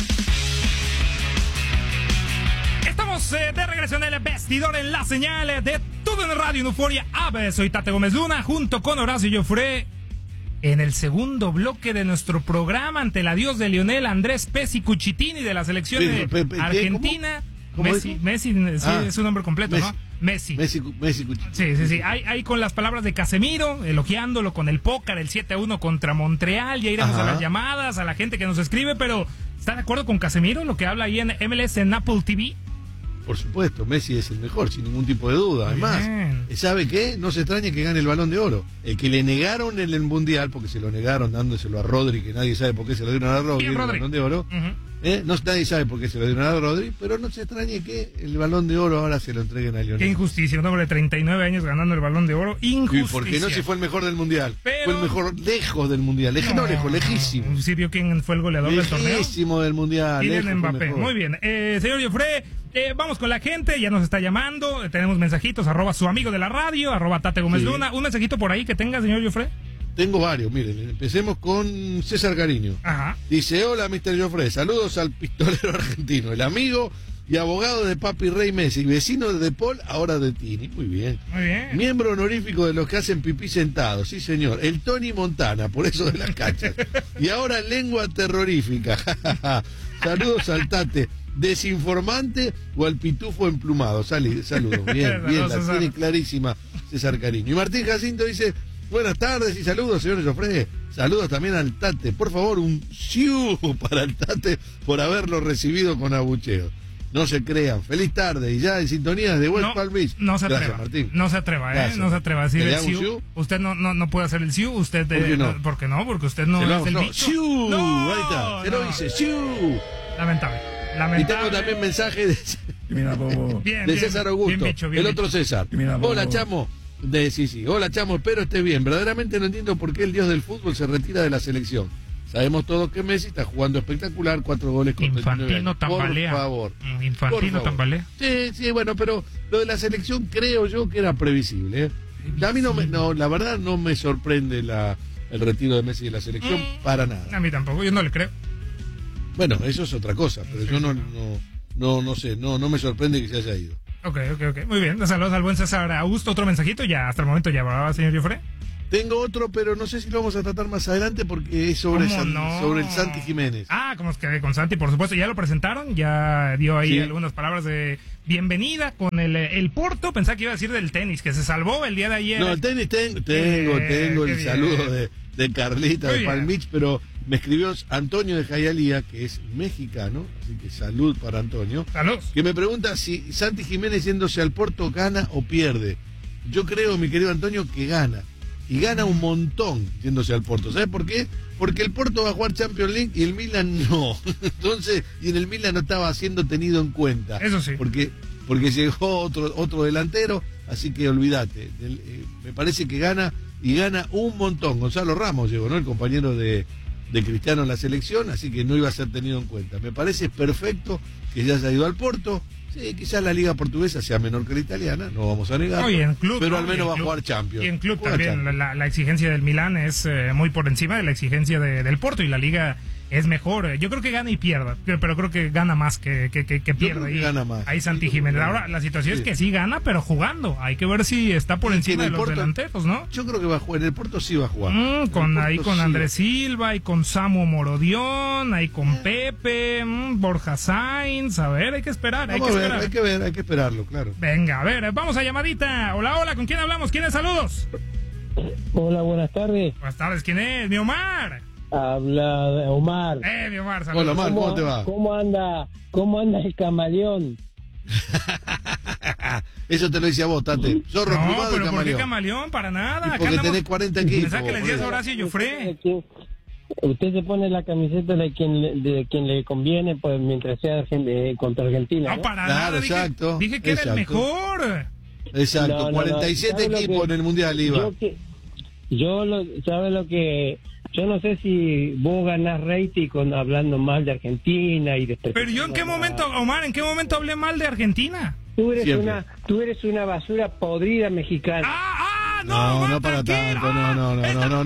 Estamos de regreso en el vestidor en la señal de TUDN Radio en Euforia Ave. Soy Tate Gómez Luna junto con Horacio Joffre en el segundo bloque de nuestro programa ante el adiós de Lionel Andrés Pesci Cucitini de la selección de Argentina. ¿Cómo Messi, sí, es su nombre completo, Messi. ¿no? Messi. Messi Sí. Ahí con las palabras de Casemiro, elogiándolo con el póker, el 7-1 contra Montreal. Ya iremos a las llamadas, a la gente que nos escribe, pero ¿está de acuerdo con Casemiro, lo que habla ahí en MLS, en Apple TV? Por supuesto, Messi es el mejor, sin ningún tipo de duda. Además, ¿sabe qué? No se extrañe que gane el Balón de Oro. El que le negaron en el Mundial, porque se lo negaron dándoselo a Rodri, que nadie sabe por qué se lo dieron a Rodri, el Balón de Oro. Nadie sabe por qué se lo dieron a Rodri, pero no se extrañe que el Balón de Oro ahora se lo entreguen a Lionel. Qué injusticia, un hombre de 39 años ganando el Balón de Oro. Injusticia. Porque no, si fue el mejor del Mundial. Fue el mejor lejos del Mundial. Lejísimo. ¿Sí vio quién fue el goleador del torneo? Lejísimo del Mundial. Kylian Mbappé. Muy bien. Señor Joffre, vamos con la gente, ya nos está llamando, tenemos mensajitos, @ su amigo de la radio, @ Tate Gómez Luna. Un mensajito por ahí que tenga, señor Joffre. Tengo varios, miren, empecemos con César Cariño. Dice: hola, Mr. Joffre, saludos al pistolero argentino, el amigo y abogado de Papi Rey Messi, vecino de Paul, ahora de Tini. Muy bien. Miembro honorífico de los que hacen pipí sentados, sí señor, el Tony Montana, por eso de las canchas. Y ahora lengua terrorífica. Saludos al Tate. Desinformante o al pitufo emplumado. Saludos. Bien, la tiene clarísima César Cariño. Y Martín Jacinto dice: buenas tardes y saludos, señor Joffre. Saludos también al Tate. Por favor, un siu para el Tate por haberlo recibido con abucheos. No se crean. Feliz tarde. Y ya en sintonía de West Palm Beach. No se atreva. Gracias, Martín. No se atreva, No se atreva a decir el siu. Usted no puede hacer el siu. Usted, ¿por qué no? ¿Por qué no? Porque usted no es el bicho. Siu. Ahí está. Se lo dice siu. Lamentable. Y tengo también mensaje de César Augusto, el otro César. Hola, Chamo. Hola, Chamo, espero estés bien. Verdaderamente no entiendo por qué el dios del fútbol se retira de la selección. Sabemos todos que Messi está jugando espectacular, 4 goles con Infantino tambalea. Por favor. Infantino tambalea. Sí, bueno, pero lo de la selección creo yo que era previsible. A mí la verdad no me sorprende el retiro de Messi de la selección para nada. A mí tampoco, yo no le creo. Bueno, eso es otra cosa, pero yo no sé, no me sorprende que se haya ido. Ok. Muy bien, saludos al buen César Augusto. Otro mensajito, ya hasta el momento ya va, señor Joffre. Tengo otro, pero no sé si lo vamos a tratar más adelante porque es sobre el Santi Jiménez. Como es que con Santi, por supuesto, ya lo presentaron, ya dio ahí algunas palabras de bienvenida con el Porto. Pensaba que iba a decir del tenis, que se salvó el día de ayer. No, el tenis tengo el saludo de Carlita de Palm Beach, pero me escribió Antonio de Jayalía, que es mexicano, así que salud para Antonio. Salud. Que me pregunta si Santi Jiménez yéndose al Porto gana o pierde. Yo creo, mi querido Antonio, que gana. Y gana un montón yéndose al Porto. ¿Sabes por qué? Porque el Porto va a jugar Champions League y el Milan no. Entonces, y en el Milan no estaba siendo tenido en cuenta. Eso sí. Porque llegó otro delantero, así que olvídate. Me parece que gana y gana un montón. Gonzalo Ramos llegó, ¿no? El compañero de Cristiano en la selección, así que no iba a ser tenido en cuenta. Me parece perfecto que ya haya ido al Porto. Sí, quizás la liga portuguesa sea menor que la italiana, no vamos a negarlo, pero al menos va a jugar Champions. Y en club también la exigencia del Milán es muy por encima de la exigencia del Porto, y la liga es mejor. Yo creo que gana y pierda, pero creo que gana más que pierde. Que gana más. Ahí Santi Jiménez. Ahora, la situación es que sí gana, pero jugando. Hay que ver si está por encima de los delanteros, ¿no? Yo creo que va a jugar. En el Porto sí va a jugar. Con Andrés Silva, y con Samu Morodión, ahí con Pepe, Borja Sainz. A ver, hay que esperar. Hay que esperarlo, claro. Venga, a ver, vamos a llamadita. Hola, ¿con quién hablamos? ¿Quién es? Saludos. Hola, buenas tardes. Buenas tardes, ¿quién es? Mi Omar. Habla de Omar. Mi Omar, saludos. Hola, Omar, ¿cómo te va? ¿Cómo anda el camaleón? Eso te lo dice a vos, Tate. Zorro no, plumado pero y camaleón. ¿por qué camaleón? Para nada. Y porque tenés 40 equipos. Pensá que le decías a Horacio Joffre. Usted se pone la camiseta de quien le conviene, pues mientras sea contra Argentina. No, para nada. Exacto. Dije que era el mejor. Exacto, 47 equipos en el Mundial iba. ¿Sabe lo que...? Yo no sé si vos ganás rating hablando mal de Argentina y de... Pero yo en qué momento, Omar, ¿en qué momento hablé mal de Argentina? Tú eres una basura podrida mexicana. No para tanto, no.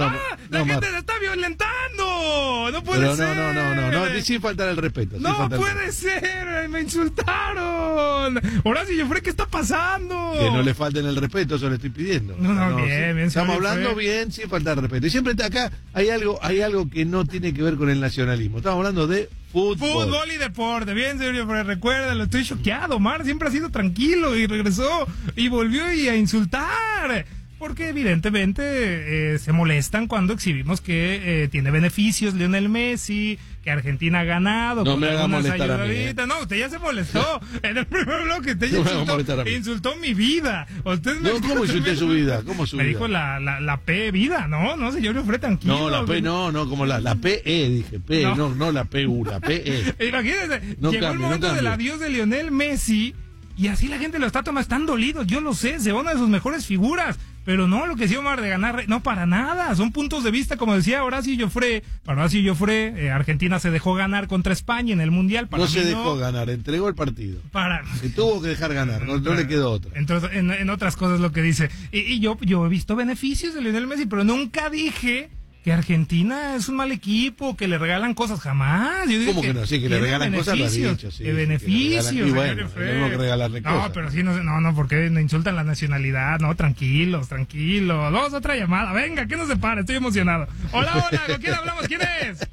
La gente se está violentando. No puede ser. No, sin faltar el respeto. No puede ser, me insultaron. Horacio Joffre, ¿qué está pasando? Que no le falten el respeto, eso le estoy pidiendo. Bien. Estamos hablando bien, sin faltar el respeto. Y siempre acá hay algo que no tiene que ver con el nacionalismo. Estamos hablando de fútbol y deporte. Bien, señor, pero recuérdalo, estoy choqueado. Omar siempre ha sido tranquilo y regresó y volvió a insultar. Porque evidentemente se molestan cuando exhibimos que tiene beneficios Lionel Messi, que Argentina ha ganado. No me haga molestar a mí. No, usted ya se molestó. En el primer bloque usted ya insultó mi vida. ¿Cómo insulté su vida? ¿Cómo su me vida? dijo la P vida, no, señor Joffre, tranquilo. No, la P no, como la PE, dije, P, no la PU, la PE. Imagínense, llegó el momento del adiós de Lionel Messi y así la gente lo está tomando, están dolidos, yo lo sé, se va una de sus mejores figuras. Pero no, lo que decía Omar de ganar, no, para nada, son puntos de vista, como decía Horacio Joffre. Para Horacio Joffre, Argentina se dejó ganar contra España en el Mundial. No se dejó ganar, entregó el partido. Se tuvo que dejar ganar, no le quedó otra. Entonces, en otras cosas lo que dice. Y yo he visto beneficios de Lionel Messi, pero nunca dije que Argentina es un mal equipo, que le regalan cosas, jamás. Yo ¿Cómo que no? Sí, que le regalan cosas, lo has dicho. Sí, de beneficios. Y bueno, tenemos que regalarle cosas. No, pero sí, no, porque me insultan la nacionalidad. No, tranquilos. Vamos a otra llamada. Venga, ¿qué nos separa? Estoy emocionado. Hola, ¿con quién hablamos? ¿Quién es?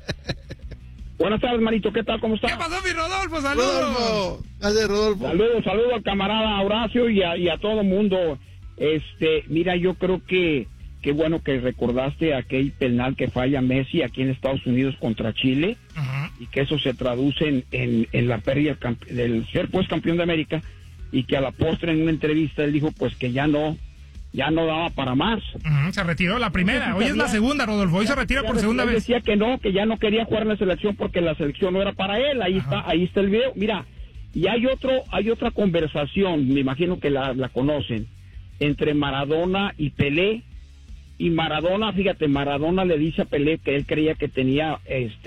Buenas tardes, Marito, ¿qué tal? ¿Cómo estás? ¿Qué pasó, mi Rodolfo? ¡Saludos! Rodolfo. Saludos al camarada Horacio y a todo el mundo. Mira, yo creo que qué bueno que recordaste aquel penal que falla Messi aquí en Estados Unidos contra Chile, y que eso se traduce en la pérdida del ser pues campeón de América, y que a la postre en una entrevista él dijo pues que ya no daba para más. Se retiró la primera, hoy es la segunda, Rodolfo, hoy se retira por segunda vez. Decía que ya no quería jugar en la selección porque la selección no era para él. Ahí está el video. Mira, y hay otra conversación, me imagino que la conocen, entre Maradona y Pelé. Y Maradona le dice a Pelé que él creía que tenía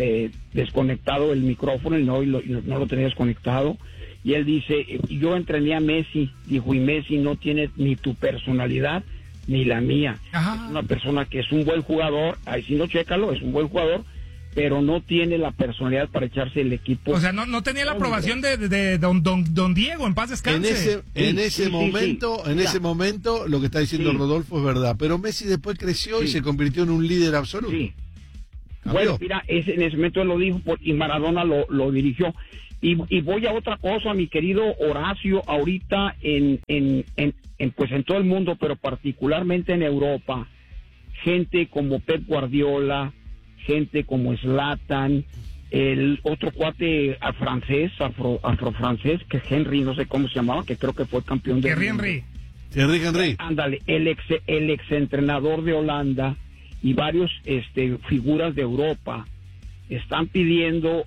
desconectado el micrófono y no lo tenía desconectado. Y él dice, yo entrené a Messi, dijo, y Messi no tiene ni tu personalidad ni la mía. Es una persona que es un buen jugador, ahí sí no, chécalo, es un buen jugador, pero no tiene la personalidad para echarse el equipo. O sea, no tenía la aprobación de don Diego, en paz descanse. En ese momento, lo que está diciendo Rodolfo es verdad, pero Messi después creció y se convirtió en un líder absoluto. Sí. Bueno, mira, en ese momento él lo dijo y Maradona lo dirigió. Y voy a otra cosa, mi querido Horacio, ahorita en todo el mundo, pero particularmente en Europa, gente como Pep Guardiola, gente como Zlatan, el otro cuate afrofrancés, que es Henry, no sé cómo se llamaba, que creo que fue campeón de... Thierry Henry. Ándale, el ex entrenador de Holanda y varios figuras de Europa están pidiendo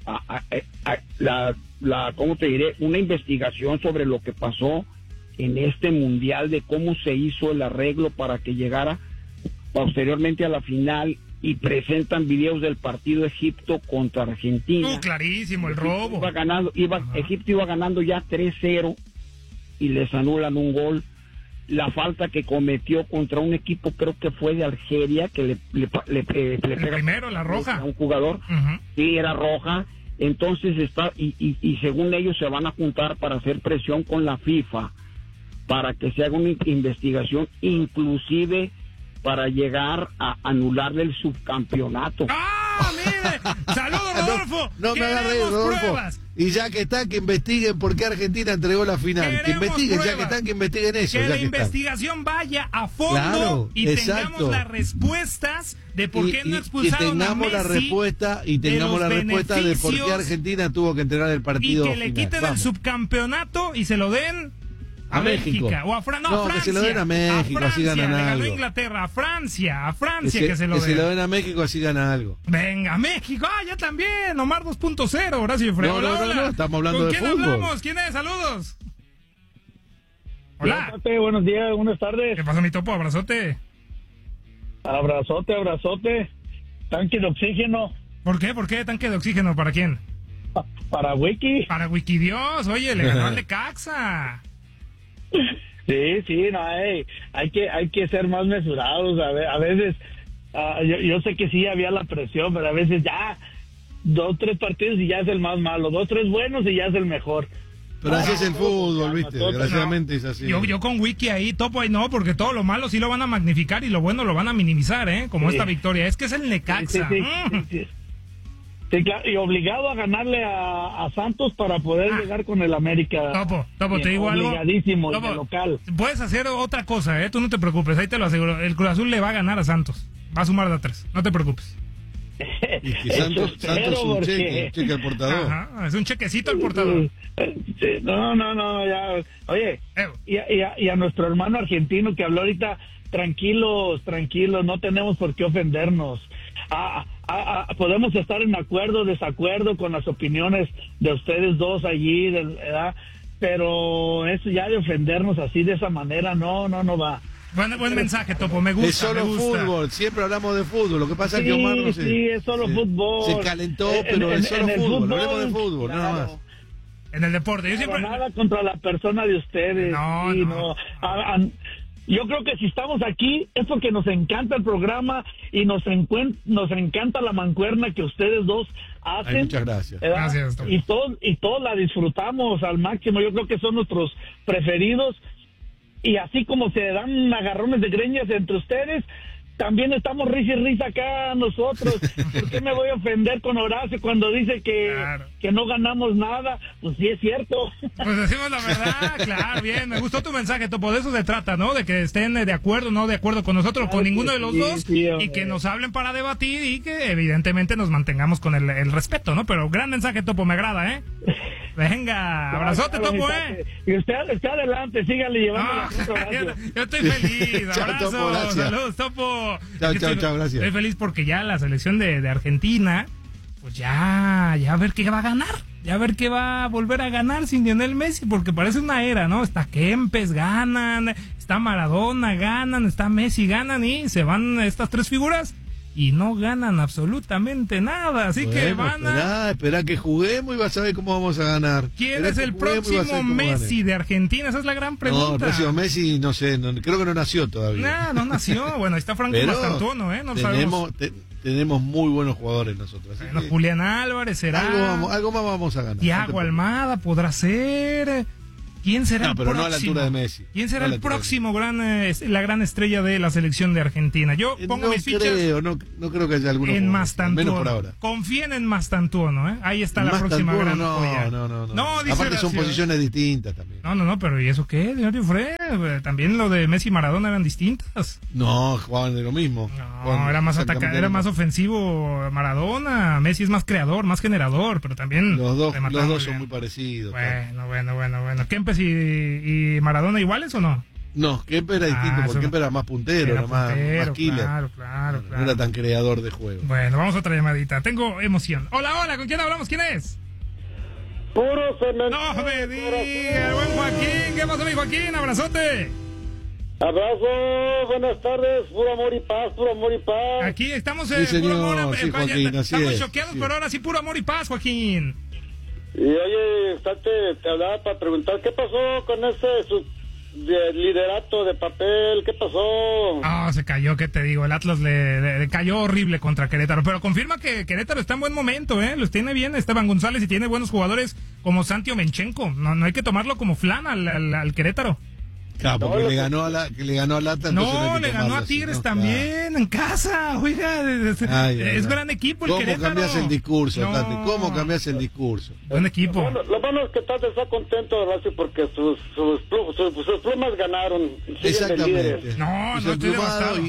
¿cómo te diré? Una investigación sobre lo que pasó en este mundial, de cómo se hizo el arreglo para que llegara posteriormente a la final, y presentan videos del partido Egipto contra Argentina. Clarísimo, el robo. Egipto iba ganando ya 3-0 y les anulan un gol. La falta que cometió contra un equipo, creo que fue de Algeria, que le pega primero la roja a un jugador. Sí, era roja. Entonces y según ellos se van a juntar para hacer presión con la FIFA para que se haga una investigación, inclusive para llegar a anularle el subcampeonato. ¡Mire! ¡Saludos, Rodolfo! No me hagas reír, Rodolfo. Pruebas. Y ya que están, que investiguen por qué Argentina entregó la final. Queremos que investiguen, pruebas. Ya que están, que investiguen eso. Que la investigación vaya a fondo tengamos las respuestas de por qué no expulsaron a Messi. Tengamos la respuesta de por qué Argentina tuvo que entregar el partido. Y que le quiten el subcampeonato y se lo den A México. O a Francia. Que se lo den a México, así ganan algo. Ganó Inglaterra, a Francia que se lo den. Si lo den a México, así gana algo. Venga, México, ya también. Omar 2.0, Horacio Freire. No, estamos hablando de fútbol. ¿Con quién hablamos? ¿Quién es? Saludos. Hola. Buenos días, buenas tardes. ¿Qué pasa, mi topo? Abrazote. Abrazote. Tanque de oxígeno. ¿Por qué? ¿Tanque de oxígeno? ¿Para quién? Para Wiki. Para Wikidios. Oye, le ganó al Necaxa. Sí, no, hay que ser más mesurados. A veces, yo sé que sí había la presión, pero a veces ya 2, 3 partidos y ya es el más malo, 2, 3 buenos y ya es el mejor. Pero así es el fútbol, ¿viste? Desgraciadamente es así. Yo con Wiki ahí, topo ahí no, porque todo lo malo sí lo van a magnificar y lo bueno lo van a minimizar, como esta victoria. Es que es el Necaxa. Sí, claro, y obligado a ganarle a Santos para poder llegar con el América. Topo, te digo algo. Obligadísimo, de local. Puedes hacer otra cosa, tú no te preocupes, ahí te lo aseguro. El Cruz Azul le va a ganar a Santos. Va a sumar de 3, no te preocupes. Y que Santos un cheque al portador. Ajá, es un chequecito al portador. Sí, no, ya. Oye, y a nuestro hermano argentino que habló ahorita, tranquilos, no tenemos por qué ofendernos. Podemos estar en acuerdo, desacuerdo con las opiniones de ustedes dos allí, ¿verdad? Pero eso ya de ofendernos así de esa manera, no va. Buen mensaje, Topo, me gusta. Es solo fútbol, siempre hablamos de fútbol. Lo que pasa es que Omar no sé. Sí, es solo fútbol. Se calentó, pero es solo fútbol. Hablemos de fútbol, claro. Nada más. En el deporte, yo siempre. Nada contra la persona de ustedes. No. Yo creo que si estamos aquí es porque nos encanta el programa y nos encanta la mancuerna que ustedes dos hacen. Ay, muchas gracias. Gracias, y todos la disfrutamos al máximo. Yo creo que son nuestros preferidos. Y así como se dan agarrones de greñas entre ustedes, también estamos risa y risa acá nosotros. ¿Por qué me voy a ofender con Horacio cuando dice que no ganamos nada? Pues sí es cierto. Pues decimos la verdad, claro, bien. Me gustó tu mensaje, Topo. De eso se trata, ¿no? De que estén de acuerdo, no de acuerdo con nosotros, con ninguno de los dos. Y que nos hablen para debatir y que evidentemente nos mantengamos con el respeto, ¿no? Pero gran mensaje, Topo, me agrada, ¿eh? Venga, abrazote, Topo, Y usted adelante, síganle llevando la yo estoy feliz. Abrazo, Topo, saludos, Topo. Chao, gracias. Estoy feliz porque ya la selección de Argentina, pues ya a ver qué va a ganar. Ya a ver qué va a volver a ganar sin Lionel Messi, porque parece una era, ¿no? Está Kempes, ganan, está Maradona, ganan, está Messi, ganan y se van estas 3 figuras. Y no ganan absolutamente nada, así que van a... Espera que juguemos y vas a ver cómo vamos a ganar. ¿Quién es el próximo Messi de Argentina? Esa es la gran pregunta. No, el próximo Messi, no sé, creo que no nació todavía. No nació. Bueno, ahí está Franco Mastantuono, ¿eh? No tenemos muy buenos jugadores nosotros. Bueno, Julián Álvarez será... Algo más vamos a ganar. Thiago Almada podrá ser... ¿Quién será el próximo? No a la altura de Messi. ¿Quién será el próximo la gran estrella de la selección de Argentina? Yo pongo mis fichas. No creo que haya alguno. En Mastantuono. Menos por ahora. Confíen en Mastantuono, ¿eh? Ahí está la próxima gran joya. No, dice aparte son posiciones distintas también. No, pero ¿y eso qué, Diario Fred? También lo de Messi y Maradona eran distintas. No, jugaban de lo mismo. No, era más era más ofensivo Maradona. Messi es más creador, más generador, pero también los dos son muy parecidos. Bueno. ¿Kempes y Maradona iguales o no? No, Kempes era distinto, porque Kempes era más puntero, era más killer. Claro. No era tan creador de juego. Bueno, vamos a otra llamadita. Tengo emoción. Hola, ¿con quién hablamos? ¿Quién es? Puro cementerio. No me digas, buen Joaquín. ¿Qué pasó, mi Joaquín? Abrazote. Abrazo, buenas tardes, puro amor y paz. Aquí estamos puro amor. Sí, Joaquín, estamos choqueados, pero ahora sí, puro amor y paz, Joaquín. Y oye, te hablaba para preguntar, ¿qué pasó con ese liderato de papel? ¿Qué pasó? Se cayó, ¿qué te digo? El Atlas le cayó horrible contra Querétaro, pero confirma que Querétaro está en buen momento, Los tiene bien Esteban González y tiene buenos jugadores como Santi Omenchenko. No hay que tomarlo como flan al Querétaro. Claro, porque le ganó al Atlas. No, le ganó a Tigres también, en casa, oiga, es gran equipo el Querétaro. ¿Cómo cambias el discurso, Tati? ¿Cómo cambias el discurso? Buen equipo. Lo bueno es que Tati está contento, Horacio, porque sus plumas ganaron. Exactamente. No estoy devastado.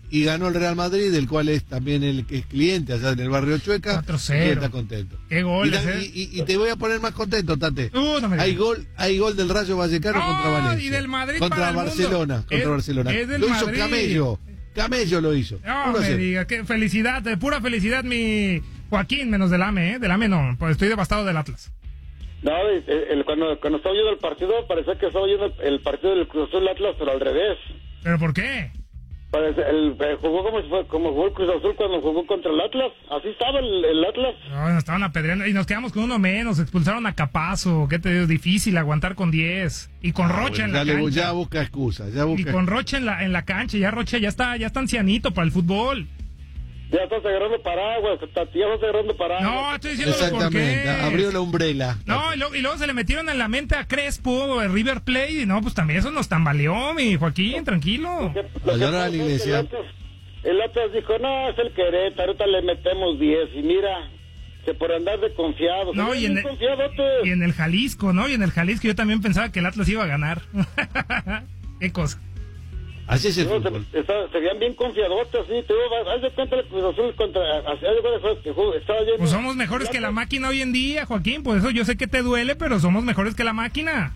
y ganó el Real Madrid, del cual es también el que es cliente allá en el barrio Chueca. 4-0. Y está contento. Qué gol. Y te voy a poner más contento, Tate. Hay gol del Rayo Vallecano contra Valencia. Y del Madrid contra Barcelona. Barcelona. Es del lo Madrid. hizo Camello lo hizo. No me diga, qué felicidad, pura felicidad mi Joaquín, menos del AME, Del AME no, pues estoy devastado del Atlas. No, cuando estaba oyendo el partido, parecía que estaba oyendo el partido del Cruz Azul Atlas, pero al revés. ¿Pero por qué? Jugó como jugó el Cruz Azul cuando jugó contra el Atlas. Así estaba el Atlas. No, nos estaban apedreando y nos quedamos con uno menos. Expulsaron a Capazo. ¿Qué te digo? Difícil aguantar con 10. Y con Rocha en la cancha. Ya busca excusas. Y con Rocha en la cancha. Ya Rocha ya está ancianito para el fútbol. Ya estás agarrando paraguas, ya estás agarrando paraguas. No, estoy diciendo por qué. Abrió la umbrella. No, y luego se le metieron en la mente a Crespo, el River Plate, y no, pues también eso nos tambaleó, mi Joaquín, tranquilo. La iglesia. El Atlas dijo, no, es el Querétaro, ahorita le metemos 10, y mira, que por andar de confiado. No, y en el Jalisco, ¿no? Y en el Jalisco yo también pensaba que el Atlas iba a ganar. Qué cosa. Así es el fútbol. Se veían bien confiadotes, así. Haz de cuenta el Cruz Azul pues somos mejores que la máquina hoy en día, Joaquín. Por eso yo sé que te duele, pero somos mejores que la máquina.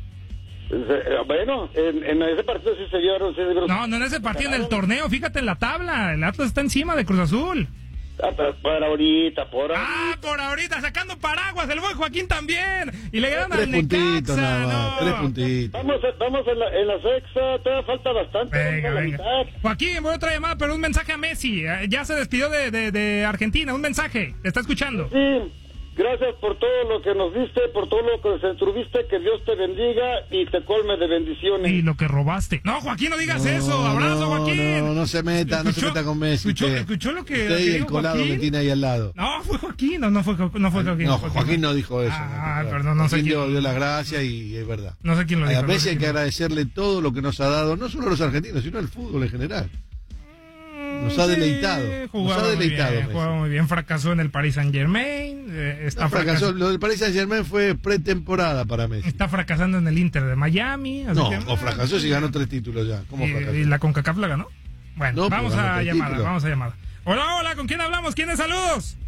Bueno, en ese partido sí se vieron. No en ese partido, en el torneo. Fíjate en la tabla. El Atlas está encima de Cruz Azul. Pero por ahorita. Por ahorita, sacando paraguas, el buen Joaquín también. Y le ganan al 3 puntitos Necaxa, nada más, 3 puntitos. Vamos en la sexta, todavía falta bastante. Venga. Joaquín, voy a otra llamada, pero un mensaje a Messi. Ya se despidió de Argentina, un mensaje. ¿Te está escuchando? Sí. Gracias por todo lo que nos diste, por todo lo que tuviste, que Dios te bendiga y te colme de bendiciones. Y lo que robaste. No, Joaquín, no digas eso. Abrazo, Joaquín. No se meta con Messi. ¿Escuchó lo que el colado Joaquín? Que tiene ahí al lado. No, fue Joaquín, no fue Joaquín. No, Joaquín no dijo eso. Perdón, no sé quién. Dio las gracias y es verdad. No sé quién lo dijo. A Messi hay que agradecerle todo lo que nos ha dado, no solo a los argentinos, sino al fútbol en general. Nos ha deleitado. Jugaba muy bien, fracasó en el Paris Saint-Germain. Fracasó. Lo del Paris Saint-Germain fue pretemporada para Messi. Está fracasando en el Inter de Miami. Fracasó si ganó 3 títulos ya. ¿Cómo fracasó? ¿Y la CONCACAF la ganó? Bueno, vamos a llamada. Hola, ¿con quién hablamos? ¿Quiénes saludos?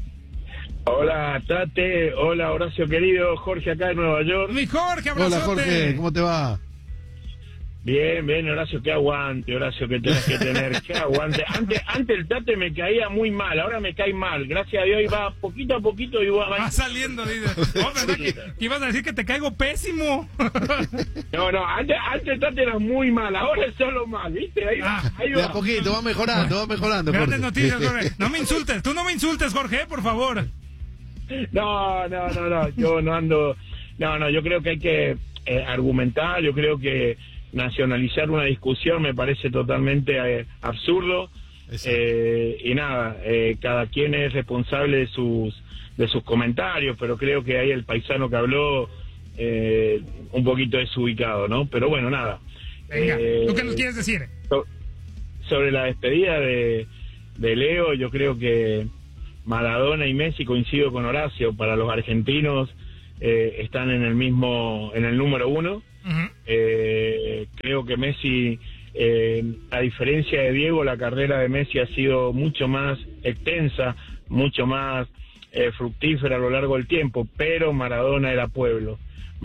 Hola, Tate. Hola, Horacio querido. Jorge acá de Nueva York. Mi Jorge, abrazote. Hola, Jorge. ¿Cómo te va? Bien, Horacio, qué aguante, Horacio, que tenés que tener, qué aguante. Antes el Tate me caía muy mal, ahora me cae mal. Gracias a Dios iba poquito a poquito y va saliendo, dice. ¿Verdad que ibas a decir que te caigo pésimo? No, antes el Tate era muy mal, ahora es solo mal, ¿viste? Ahí va. De a poquito, va mejorando. Grandes noticias, Jorge. No me insultes, tú no me insultes, Jorge, por favor. No, yo no ando. No, yo creo que hay que argumentar, yo creo que nacionalizar una discusión me parece totalmente absurdo. Y nada, cada quien es responsable de sus comentarios, pero creo que ahí el paisano que habló un poquito desubicado, ¿no? Pero bueno, nada. Venga, ¿tú qué nos quieres decir? Sobre la despedida de Leo, yo creo que Maradona y Messi, coincido con Horacio, para los argentinos están en el número 1. Uh-huh. Creo que Messi, a diferencia de Diego, la carrera de Messi ha sido mucho más extensa, mucho más fructífera a lo largo del tiempo, pero Maradona era pueblo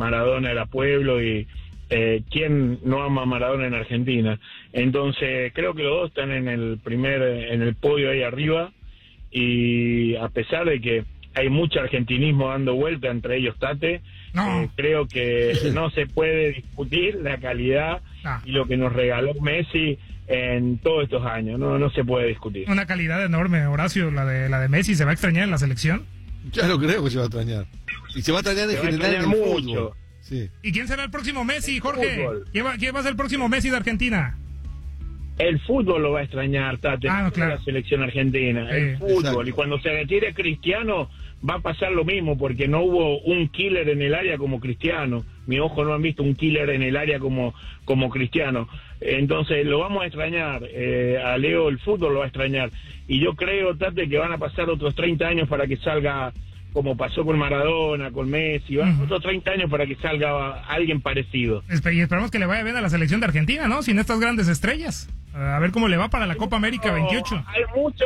y ¿quién no ama a Maradona en Argentina? Entonces creo que los dos están en el podio ahí arriba, y a pesar de que hay mucho argentinismo dando vuelta, entre ellos Tate, creo que no se puede discutir la calidad y lo que nos regaló Messi en todos estos años, no se puede discutir. Una calidad enorme, Horacio, la de Messi. ¿Se va a extrañar en la selección? Ya lo creo que se va a extrañar. Y se va a extrañar en general en el fútbol. Sí. ¿Y quién será el próximo Messi, Jorge? ¿Quién va a ser el próximo Messi de Argentina? El fútbol lo va a extrañar, Tate, claro. La selección argentina, el fútbol. Exacto. Y cuando se retire Cristiano va a pasar lo mismo, porque no hubo un killer en el área como Cristiano. Mi ojo no han visto un killer en el área como Cristiano. Entonces lo vamos a extrañar, a Leo el fútbol lo va a extrañar. Y yo creo, Tate, que van a pasar otros 30 años para que salga, como pasó con Maradona, con Messi, otros 30 años para que salga alguien parecido. Y esperamos que le vaya bien a la selección de Argentina, ¿no? Sin estas grandes estrellas. A ver cómo le va para la Copa América 28. Hay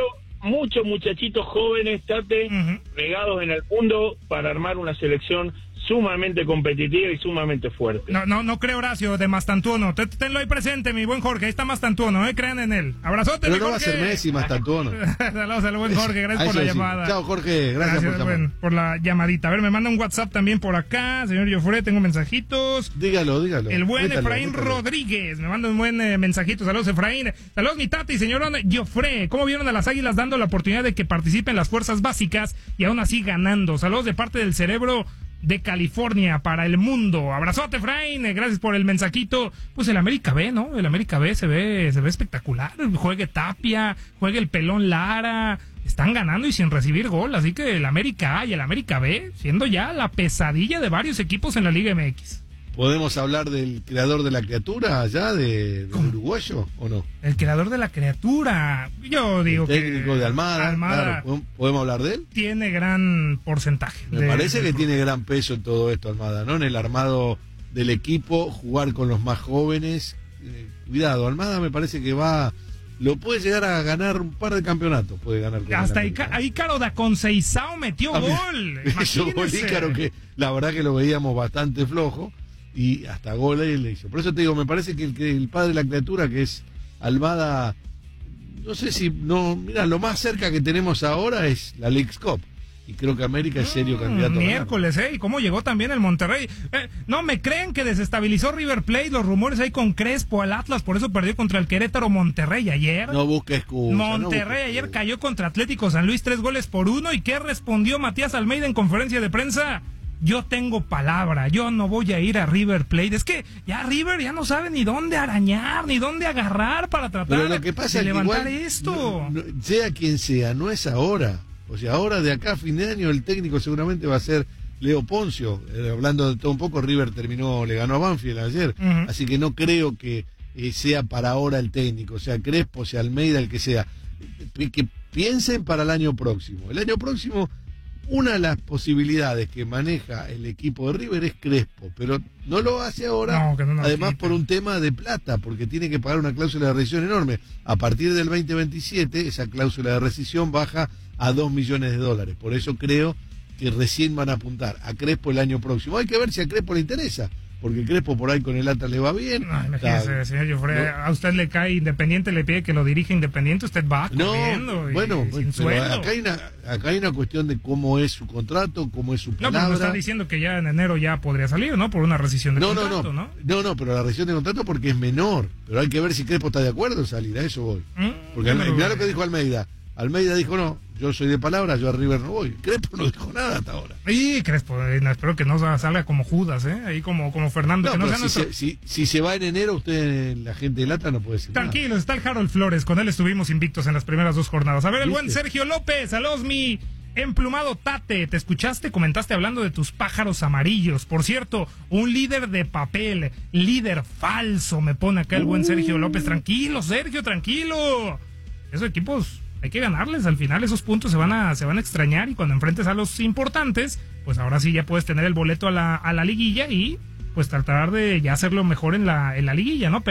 muchos muchachitos jóvenes, Tate, regados en el mundo para armar una selección sumamente competitiva y sumamente fuerte. No creo, Horacio, de Mastantuono. Tenlo ahí presente, mi buen Jorge. Ahí está Mastantuono, crean en él. Abrazote, pero mi no Jorge. Va a ser Messi, Mastantuono. Saludos al buen Jorge, gracias por la llamada. Chao, Jorge, gracias por la llamadita. A ver, me manda un WhatsApp también por acá, señor Jofre, tengo mensajitos. Dígalo. El buen Efraín Rodríguez, me manda un buen mensajito. Saludos, Efraín. Saludos, mi tata y señor Jofre. ¿Cómo vieron a las Águilas dando la oportunidad de que participen las fuerzas básicas y aún así ganando? Saludos de parte del cerebro de California para el mundo. Abrazote, Efraín, gracias por el mensajito. Pues el América B, ¿no? El América B se ve espectacular. Juegue Tapia, juegue el Pelón Lara. Están ganando y sin recibir gol. Así que el América A y el América B siendo ya la pesadilla de varios equipos en la Liga MX. ¿Podemos hablar del creador de la criatura allá, del uruguayo, o no? El creador de la criatura, yo digo el técnico de Almada, claro, ¿podemos hablar de él? Tiene gran porcentaje. Me parece que tiene gran peso en todo esto, Almada, ¿no? En el armado del equipo, jugar con los más jóvenes. Cuidado, Almada me parece que lo puede llegar a ganar un par de campeonatos. Puede ganar. Hasta Ícaro da Conceizao metió gol. Eso gol Ícaro, que la verdad que lo veíamos bastante flojo. Y hasta gol él le hizo. Por eso te digo, me parece que el padre de la criatura, que es Almada, no sé si no, mira, lo más cerca que tenemos ahora es la Leagues Cup. Y creo que América es serio candidato. Miércoles, y cómo llegó también el Monterrey. No me creen que desestabilizó River Plate, los rumores ahí con Crespo al Atlas, por eso perdió contra el Querétaro Monterrey ayer. No busques excusa. Monterrey ayer cayó contra Atlético San Luis 3-1. ¿Y qué respondió Matías Almeida en conferencia de prensa? Yo tengo palabra, yo no voy a ir a River Plate. Es que ya River ya no sabe ni dónde arañar, ni dónde agarrar para tratar de levantar esto. Sea quien sea, no es ahora. O sea, ahora de acá a fin de año el técnico seguramente va a ser Leo Poncio. Hablando de todo un poco, River le ganó a Banfield ayer. Así que no creo que sea para ahora el técnico, sea Crespo, sea Almeida, el que sea. Que piensen para el año próximo. El año próximo, una de las posibilidades que maneja el equipo de River es Crespo, pero no lo hace ahora, además por un tema de plata, porque tiene que pagar una cláusula de rescisión enorme. A partir del 2027, esa cláusula de rescisión baja a $2 millones. Por eso creo que recién van a apuntar a Crespo el año próximo. Hay que ver si a Crespo le interesa, porque Crespo por ahí con el Atlas le va bien. No, imagínese, señor Jofre, a usted le cae Independiente, le pide que lo dirija Independiente, usted va corriendo. Acá hay una cuestión de cómo es su contrato, cómo es su palabra. No, pero me está diciendo que ya en enero ya podría salir, ¿no? Por una rescisión de contrato, ¿no? No, pero la rescisión de contrato porque es menor. Pero hay que ver si Crespo está de acuerdo en salir, a eso voy. Porque mirá lo que dijo Almeida. Almeida dijo, no, yo soy de palabra, yo a River no voy. Crespo no dijo nada hasta ahora. Y Crespo, espero que no salga como Judas, ahí como Fernando. No, que no si se va en enero, usted, la gente de Lata, no puede ser. Tranquilos, está el Harold Flores, con él estuvimos invictos en las primeras 2 jornadas. A ver, el buen Sergio López, saludos mi emplumado Tate, te escuchaste, comentaste hablando de tus pájaros amarillos. Por cierto, un líder de papel, líder falso, me pone acá el buen Sergio López. Tranquilo, Sergio, tranquilo. Esos equipos hay que ganarles, al final esos puntos se van a extrañar, y cuando enfrentes a los importantes, pues ahora sí ya puedes tener el boleto a la liguilla y pues tratar de ya hacerlo mejor en la liguilla, ¿no?